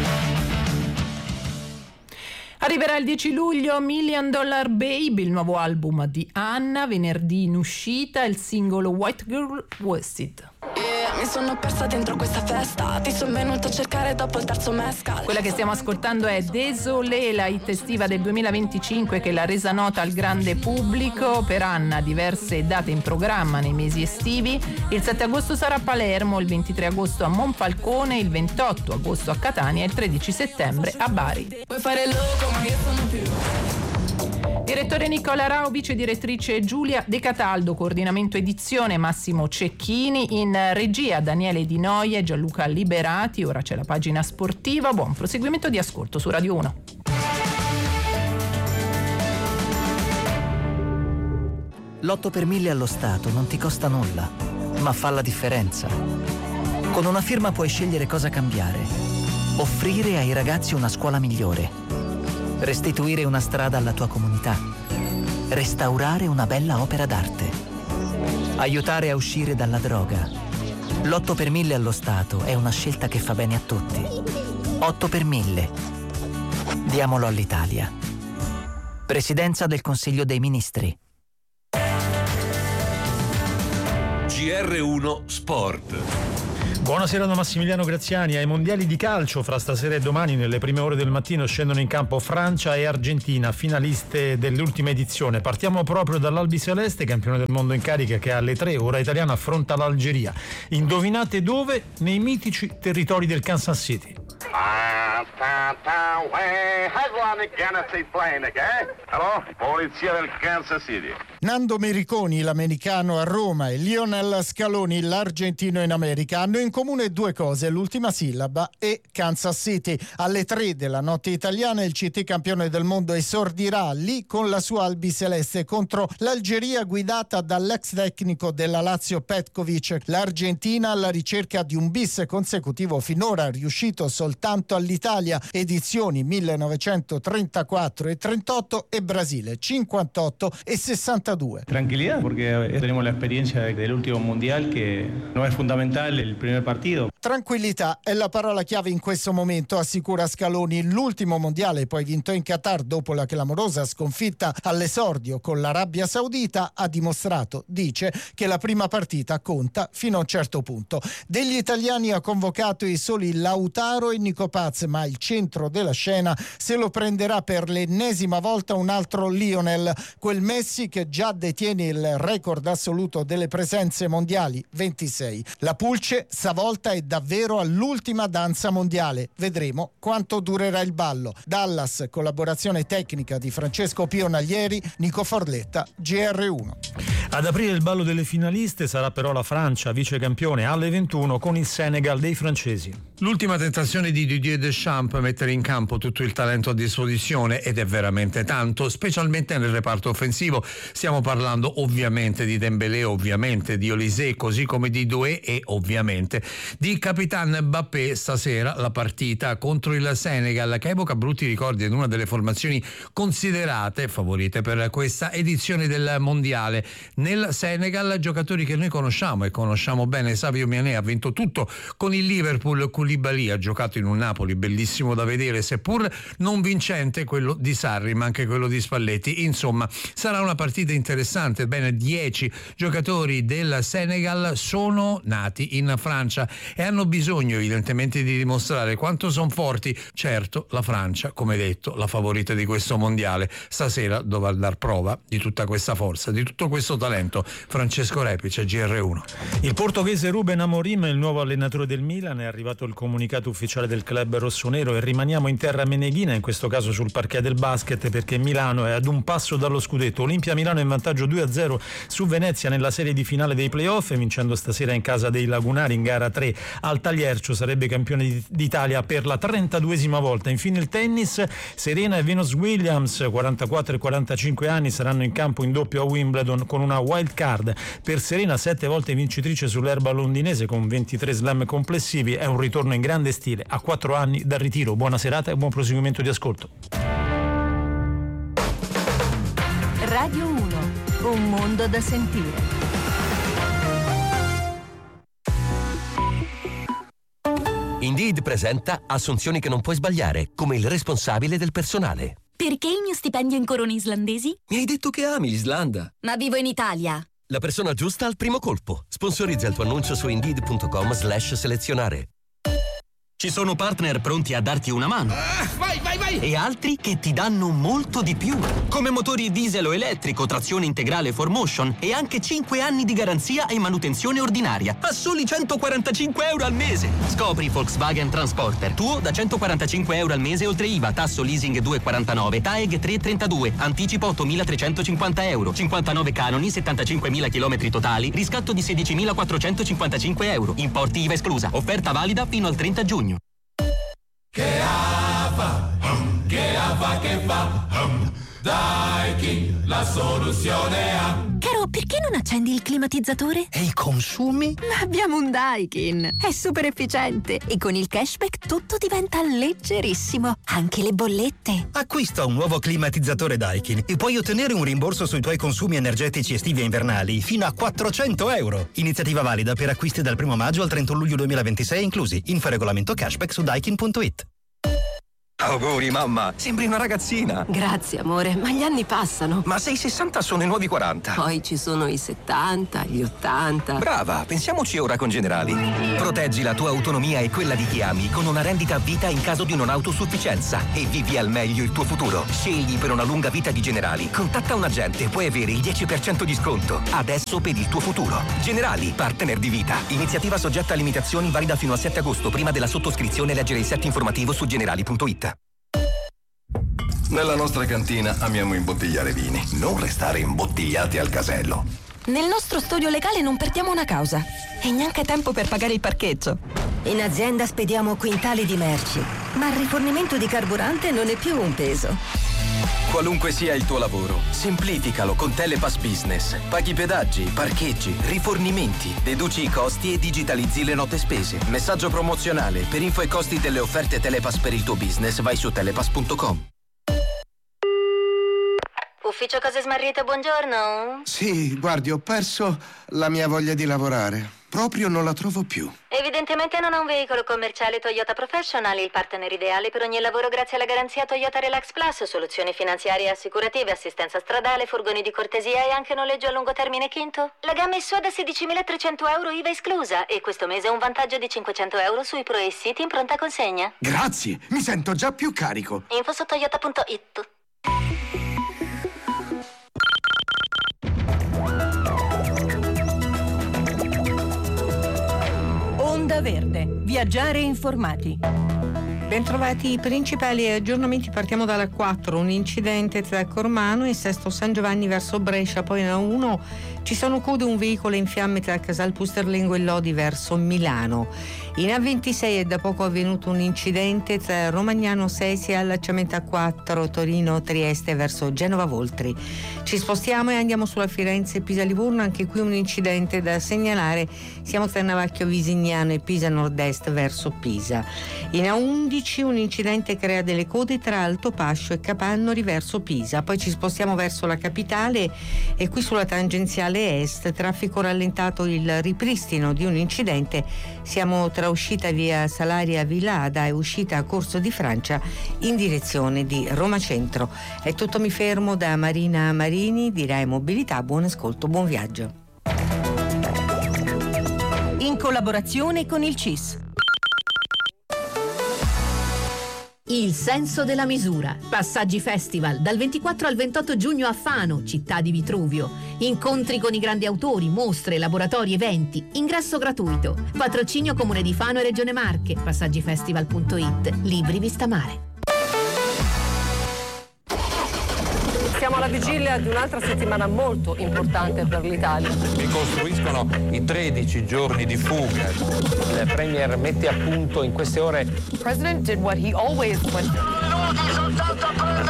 Arriverà il 10 luglio $1 Million Baby, il nuovo album di Anna, venerdì in uscita il singolo White Girl Wasted. Yeah, Mi sono persa dentro questa festa, ti sono venuta a cercare dopo il terzo mescal. Quella che stiamo ascoltando è Désolé, la hit estiva del 2025 che l'ha resa nota al grande pubblico. Per Anna diverse date in programma nei mesi estivi. Il 7 agosto sarà a Palermo, il 23 agosto a Monfalcone, il 28 agosto a Catania e il 13 settembre a Bari. Puoi fare loco ma io sono più. Direttore Nicola Rao, vice direttrice Giulia De Cataldo, coordinamento edizione Massimo Cecchini, in regia Daniele Di Noia e Gianluca Liberati. Ora c'è la pagina sportiva. Buon proseguimento di ascolto su Radio 1. L'8 per 1000 allo Stato non ti costa nulla, ma fa la differenza. Con una firma puoi scegliere cosa cambiare. Offrire ai ragazzi una scuola migliore. Restituire una strada alla tua comunità. Restaurare una bella opera d'arte. Aiutare a uscire dalla droga. L'8 per 1000 allo Stato è una scelta che fa bene a tutti. 8 per 1000. Diamolo all'Italia. Presidenza del Consiglio dei Ministri. GR1 Sport. Buonasera da Massimiliano Graziani. Ai mondiali di calcio fra stasera e domani nelle prime ore del mattino scendono in campo Francia e Argentina, finaliste dell'ultima edizione. Partiamo proprio dall'Albiceleste, campione del mondo in carica, che alle 3 ora italiana affronta l'Algeria. Indovinate dove? Nei mitici territori del Kansas City. Hello? Polizia del Kansas City. Nando Mericoni, l'americano a Roma, e Lionel Scaloni, l'argentino in America, hanno in comune due cose: l'ultima sillaba e Kansas City. Alle 3 della notte italiana il CT campione del mondo esordirà lì con la sua albiceleste contro l'Algeria guidata dall'ex tecnico della Lazio Petkovic. L'Argentina alla ricerca di un bis consecutivo finora riuscito soltanto all'Italia, edizioni 1934 e 38 e Brasile 58 e 62. Tranquilidad, porque tenemos la experiencia del último mundial que no es fundamental el primer partido. Tranquillità è la parola chiave in questo momento, assicura Scaloni. L'ultimo mondiale, poi vinto in Qatar dopo la clamorosa sconfitta all'esordio con l'Arabia Saudita, ha dimostrato, dice, che la prima partita conta fino a un certo punto. Degli italiani ha convocato i soli Lautaro e Nico Paz, ma il centro della scena se lo prenderà per l'ennesima volta un altro Lionel, quel Messi che già detiene il record assoluto delle presenze mondiali, 26. La pulce stavolta è davvero all'ultima danza mondiale. Vedremo quanto durerà il ballo. Dallas, collaborazione tecnica di Francesco Pionaglieri, Nico Forletta, GR1. Ad aprire il ballo delle finaliste sarà però la Francia, vice campione, alle 21 con il Senegal dei francesi. L'ultima tentazione di Didier Deschamps, mettere in campo tutto il talento a disposizione, ed è veramente tanto, specialmente nel reparto offensivo. Stiamo parlando ovviamente di Dembélé, ovviamente di Olise, così come di Doué e ovviamente di Capitan Mbappé. Stasera la partita contro il Senegal, che evoca brutti ricordi in una delle formazioni considerate favorite per questa edizione del mondiale. Nel Senegal giocatori che noi conosciamo e conosciamo bene. Sadio Mané ha vinto tutto con il Liverpool, Koulibaly ha giocato in un Napoli bellissimo da vedere, seppur non vincente quello di Sarri, ma anche quello di Spalletti. Insomma, sarà una partita interessante. Bene, 10 giocatori del Senegal sono nati in Francia e hanno bisogno evidentemente di dimostrare quanto sono forti. Certo, la Francia, come detto, la favorita di questo mondiale, stasera dovrà dar prova di tutta questa forza, di tutto questo talento. Francesco Repice, GR1. Il portoghese Ruben Amorim è il nuovo allenatore del Milan. È arrivato il comunicato ufficiale del club rossonero e rimaniamo in terra meneghina, in questo caso sul parquet del basket, perché Milano è ad un passo dallo scudetto. Olimpia Milano è in vantaggio 2-0 su Venezia nella serie di finale dei playoff, vincendo stasera in casa dei Lagunari in gara 3 al Tagliercio. Sarebbe campione d'Italia per la 32esima volta. Infine il tennis, Serena e Venus Williams, 44 e 45 anni, saranno in campo in doppio a Wimbledon con una wild card. Per Serena, 7 volte vincitrice sull'erba londinese con 23 slam complessivi, è un ritorno in grande stile a 4 anni dal ritiro. Buona serata e buon proseguimento di ascolto. Radio 1, un mondo da sentire. Indeed presenta assunzioni che non puoi sbagliare, come il responsabile del personale. Perché il mio stipendio in corone islandesi? Mi hai detto che ami l'Islanda. Ma vivo in Italia. La persona giusta al primo colpo. Sponsorizza il tuo annuncio su Indeed.com/selezionare. Ci sono partner pronti a darti una mano. Vai! E altri che ti danno molto di più. Come motori diesel o elettrico, trazione integrale 4Motion e anche 5 anni di garanzia e manutenzione ordinaria. A soli €145 al mese. Scopri Volkswagen Transporter. Tuo da €145 al mese oltre IVA, tasso leasing 2,49, TAEG 3,32, anticipo €8.350, 59 canoni, 75.000 chilometri totali, riscatto di €16.455. Importi IVA esclusa. Offerta valida fino al 30 giugno. Che fa? Daikin, la soluzione ha. Caro, perché non accendi il climatizzatore? E i consumi? Ma abbiamo un Daikin, è super efficiente e con il cashback tutto diventa leggerissimo, anche le bollette. Acquista un nuovo climatizzatore Daikin e puoi ottenere un rimborso sui tuoi consumi energetici estivi e invernali fino a €400. Iniziativa valida per acquisti dal 1 maggio al 31 luglio 2026 inclusi. Info regolamento cashback su daikin.it. Auguri mamma, sembri una ragazzina. Grazie amore, ma gli anni passano. Ma se i 60 sono i nuovi 40. Poi ci sono i 70, gli 80. Brava, pensiamoci ora con Generali. Proteggi la tua autonomia e quella di chi ami con una rendita a vita in caso di non autosufficienza e vivi al meglio il tuo futuro. Scegli per una lunga vita di Generali. Contatta un agente, puoi avere il 10% di sconto. Adesso per il tuo futuro. Generali, partner di vita. Iniziativa soggetta a limitazioni, valida fino al 7 agosto. Prima della sottoscrizione leggere il set informativo su generali.it. Nella nostra cantina amiamo imbottigliare vini, non restare imbottigliati al casello. Nel nostro studio legale non perdiamo una causa e neanche tempo per pagare il parcheggio. In azienda spediamo quintali di merci, ma il rifornimento di carburante non è più un peso. Qualunque sia il tuo lavoro, semplificalo con Telepass Business. Paghi pedaggi, parcheggi, rifornimenti, deduci i costi e digitalizzi le note spese. Messaggio promozionale. Per info e costi delle offerte Telepass per il tuo business vai su telepass.com. Ufficio Cose Smarrite, buongiorno. Sì, guardi, ho perso la mia voglia di lavorare. Proprio non la trovo più. Evidentemente non ha un veicolo commerciale Toyota Professional, il partner ideale per ogni lavoro grazie alla garanzia Toyota Relax Plus, soluzioni finanziarie e assicurative, assistenza stradale, furgoni di cortesia e anche noleggio a lungo termine quinto. La gamma è sua da €16.300 IVA esclusa e questo mese un vantaggio di €500 sui Pro e City in pronta consegna. Grazie, mi sento già più carico. Info su toyota.it. Onda Verde. Viaggiare informati. Bentrovati, i principali aggiornamenti. Partiamo dalla 4, un incidente tra Cormano e Sesto San Giovanni verso Brescia, poi nella 1 ci sono code, un veicolo in fiamme tra Casal Pusterlengo e Lodi verso Milano. In A26 è da poco avvenuto un incidente tra Romagnano Sesi e allacciamento A4 Torino Trieste verso Genova Voltri. Ci spostiamo e andiamo sulla Firenze Pisa Livorno, anche qui un incidente da segnalare, siamo tra Navacchio Visignano e Pisa Nord-Est verso Pisa. In A11 un incidente crea delle code tra Altopascio e Capannori verso Pisa, poi ci spostiamo verso la capitale e qui sulla tangenziale est traffico rallentato, il ripristino di un incidente, siamo tra uscita via Salaria Vilada e uscita a Corso di Francia in direzione di Roma Centro. È tutto, mi fermo da Marina Marini di Rai Mobilità, buon ascolto, buon viaggio. In collaborazione con il CIS. Il senso della misura. Passaggi Festival dal 24 al 28 giugno a Fano, città di Vitruvio. Incontri con i grandi autori, mostre, laboratori, eventi. Ingresso gratuito. Patrocinio Comune di Fano e Regione Marche. Passaggifestival.it. Libri vista mare. Siamo alla vigilia di un'altra settimana molto importante per l'Italia. Ricostruiscono i 13 giorni di fuga. Il Premier mette a punto in queste ore. The President did what he always went.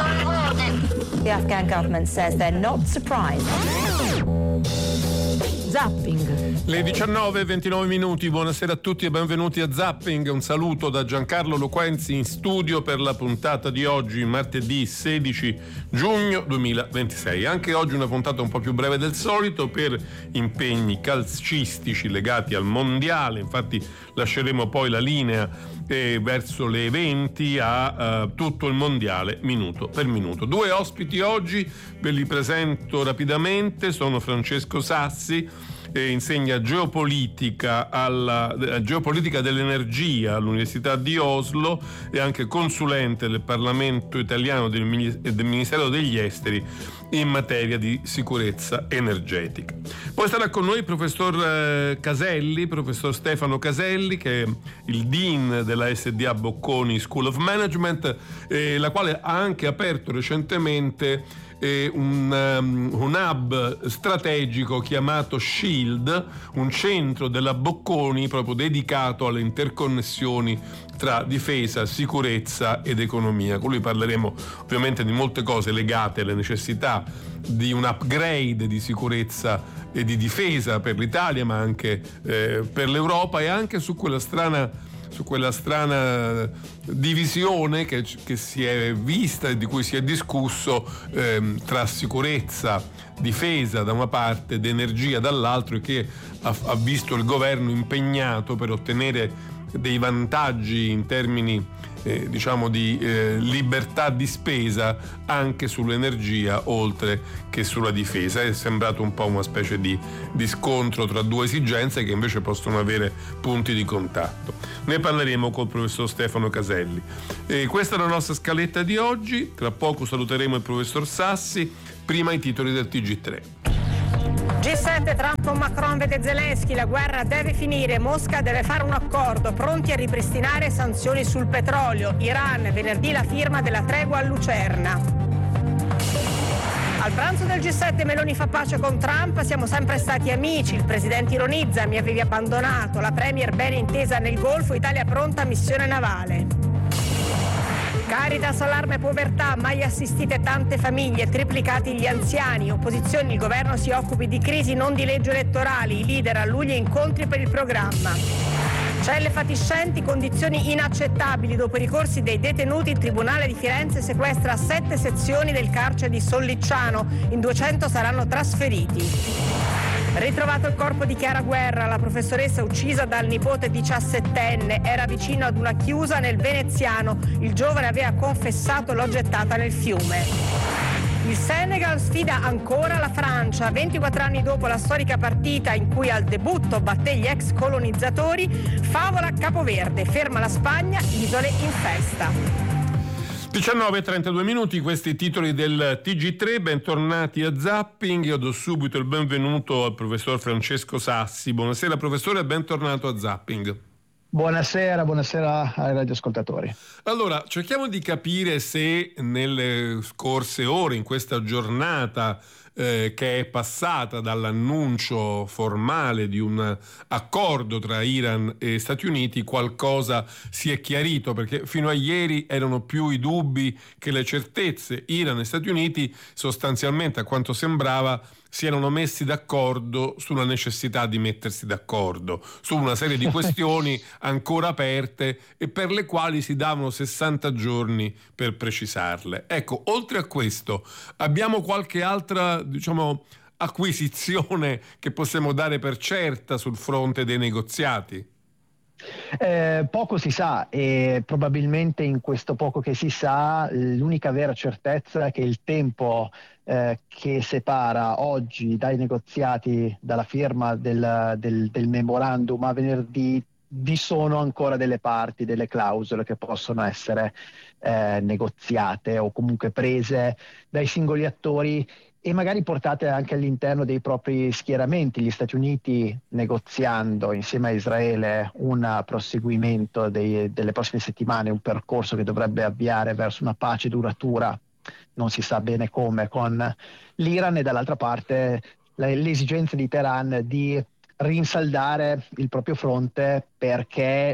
The Afghan government says they're not surprised. Zapping. Le 19:29, buonasera a tutti e benvenuti a Zapping. Un saluto da Giancarlo Loquenzi in studio per la puntata di oggi, martedì 16 giugno 2026. Anche oggi una puntata un po' più breve del solito per impegni calcistici legati al mondiale, infatti lasceremo poi la linea verso le 20 a tutto il mondiale minuto per minuto. Due ospiti oggi, ve li presento rapidamente, sono Francesco Sassi, insegna geopolitica geopolitica dell'energia all'Università di Oslo e anche consulente del Parlamento italiano del Ministero degli Esteri in materia di sicurezza energetica. Poi sarà con noi il professor Stefano Caselli, che è il Dean della SDA Bocconi School of Management, la quale ha anche aperto recentemente un hub strategico chiamato SHIELD, un centro della Bocconi proprio dedicato alle interconnessioni tra difesa, sicurezza ed economia. Con lui parleremo ovviamente di molte cose legate alle necessità di un upgrade di sicurezza e di difesa per l'Italia, ma anche per l'Europa, e anche su quella strana divisione che si è vista e di cui si è discusso tra sicurezza, difesa da una parte ed energia dall'altro, e che ha visto il governo impegnato per ottenere dei vantaggi in termini di libertà di spesa anche sull'energia oltre che sulla difesa. È sembrato un po' una specie di scontro tra due esigenze che invece possono avere punti di contatto. Ne parleremo col professor Stefano Caselli. Questa è la nostra scaletta di oggi. Tra poco saluteremo il professor Sassi. Prima i titoli del TG3. G7, Trump con Macron vede Zelensky, la guerra deve finire, Mosca deve fare un accordo, pronti a ripristinare sanzioni sul petrolio, Iran, venerdì la firma della tregua a Lucerna. Al pranzo del G7 Meloni fa pace con Trump, siamo sempre stati amici, il presidente ironizza, mi avevi abbandonato, la premier bene intesa nel Golfo, Italia pronta a missione navale. Caritas, allarme povertà, mai assistite tante famiglie, triplicati gli anziani, opposizioni, il governo si occupi di crisi, non di leggi elettorali, i leader a luglio incontri per il programma. Celle fatiscenti, condizioni inaccettabili, dopo i ricorsi dei detenuti il Tribunale di Firenze sequestra 7 sezioni del carcere di Sollicciano, in 200 saranno trasferiti. Ritrovato il corpo di Chiara Guerra, la professoressa uccisa dal nipote 17enne, era vicino ad una chiusa nel Veneziano, il giovane aveva confessato, l'ho gettata nel fiume. Il Senegal sfida ancora la Francia, 24 anni dopo la storica partita in cui al debutto batté gli ex colonizzatori, favola Capoverde, ferma la Spagna, isole in festa. 19:32, questi titoli del TG3, bentornati a Zapping. Io do subito il benvenuto al professor Francesco Sassi. Buonasera professore e bentornato a Zapping. Buonasera ai radioascoltatori. Allora, cerchiamo di capire se nelle scorse ore, in questa giornata che è passata dall'annuncio formale di un accordo tra Iran e Stati Uniti, qualcosa si è chiarito, perché fino a ieri erano più i dubbi che le certezze. Iran e Stati Uniti sostanzialmente, a quanto sembrava, si erano messi d'accordo sulla necessità di mettersi d'accordo su una serie di questioni ancora aperte e per le quali si davano 60 giorni per precisarle. Ecco, oltre a questo, abbiamo qualche altra, acquisizione che possiamo dare per certa sul fronte dei negoziati? Poco si sa, e probabilmente in questo poco che si sa l'unica vera certezza è che il tempo che separa oggi dai negoziati, dalla firma del memorandum a venerdì, vi sono ancora delle parti, delle clausole che possono essere negoziate o comunque prese dai singoli attori e magari portate anche all'interno dei propri schieramenti. Gli Stati Uniti negoziando insieme a Israele un proseguimento delle prossime settimane, un percorso che dovrebbe avviare verso una pace duratura, non si sa bene come, con l'Iran, e dall'altra parte l'esigenza di Teheran di rinsaldare il proprio fronte, perché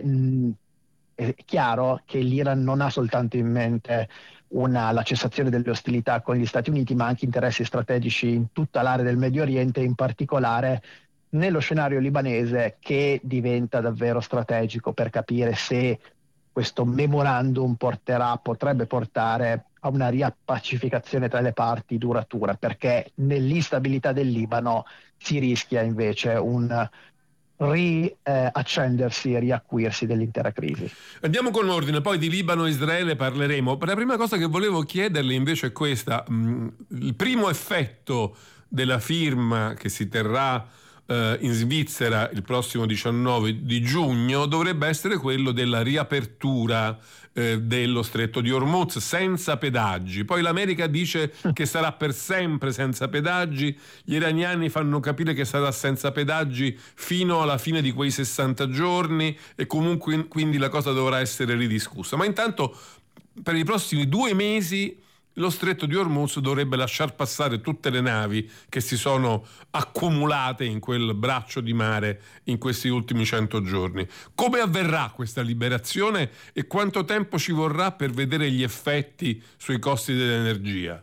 è chiaro che l'Iran non ha soltanto in mente la cessazione delle ostilità con gli Stati Uniti, ma anche interessi strategici in tutta l'area del Medio Oriente, in particolare nello scenario libanese, che diventa davvero strategico per capire se questo memorandum potrebbe portare a una riappacificazione tra le parti duratura, perché nell'instabilità del Libano si rischia invece un riaccendersi e riacuirsi dell'intera crisi. Andiamo con ordine, poi di Libano e Israele parleremo. La prima cosa che volevo chiederle invece è questa: il primo effetto della firma che si terrà in Svizzera il prossimo 19 di giugno dovrebbe essere quello della riapertura dello stretto di Hormuz senza pedaggi. Poi l'America dice che sarà per sempre senza pedaggi, gli iraniani fanno capire che sarà senza pedaggi fino alla fine di quei 60 giorni e comunque quindi la cosa dovrà essere ridiscussa. Ma intanto per i prossimi 2 mesi lo stretto di Hormuz dovrebbe lasciar passare tutte le navi che si sono accumulate in quel braccio di mare in questi ultimi 100 giorni. Come avverrà questa liberazione e quanto tempo ci vorrà per vedere gli effetti sui costi dell'energia?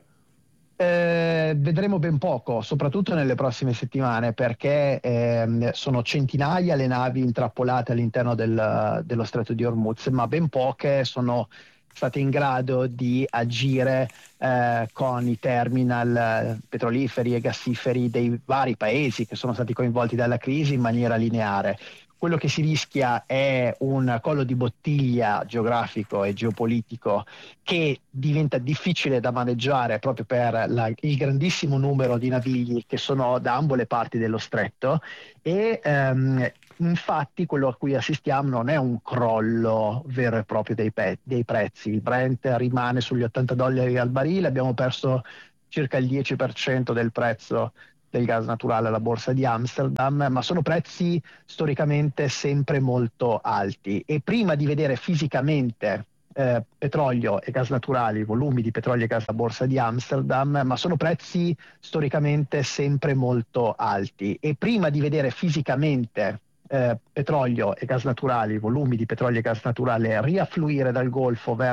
Vedremo ben poco, soprattutto nelle prossime settimane, perché sono centinaia le navi intrappolate all'interno dello stretto di Hormuz, ma ben poche sono state in grado di agire con i terminal petroliferi e gassiferi dei vari paesi che sono stati coinvolti dalla crisi in maniera lineare. Quello che si rischia è un collo di bottiglia geografico e geopolitico che diventa difficile da maneggiare proprio per il grandissimo numero di navigli che sono da ambo le parti dello stretto e infatti quello a cui assistiamo non è un crollo vero e proprio dei prezzi. Il Brent rimane sugli $80 al barile, abbiamo perso circa il 10% del prezzo del gas naturale alla borsa di Amsterdam, ma sono prezzi storicamente sempre molto alti e prima di vedere fisicamente petrolio e gas naturali, volumi di petrolio e gas alla borsa di Amsterdam, ma sono prezzi storicamente sempre molto alti e prima di vedere fisicamente petrolio e gas naturali, volumi di petrolio e gas naturale riaffluire dal Golfo verso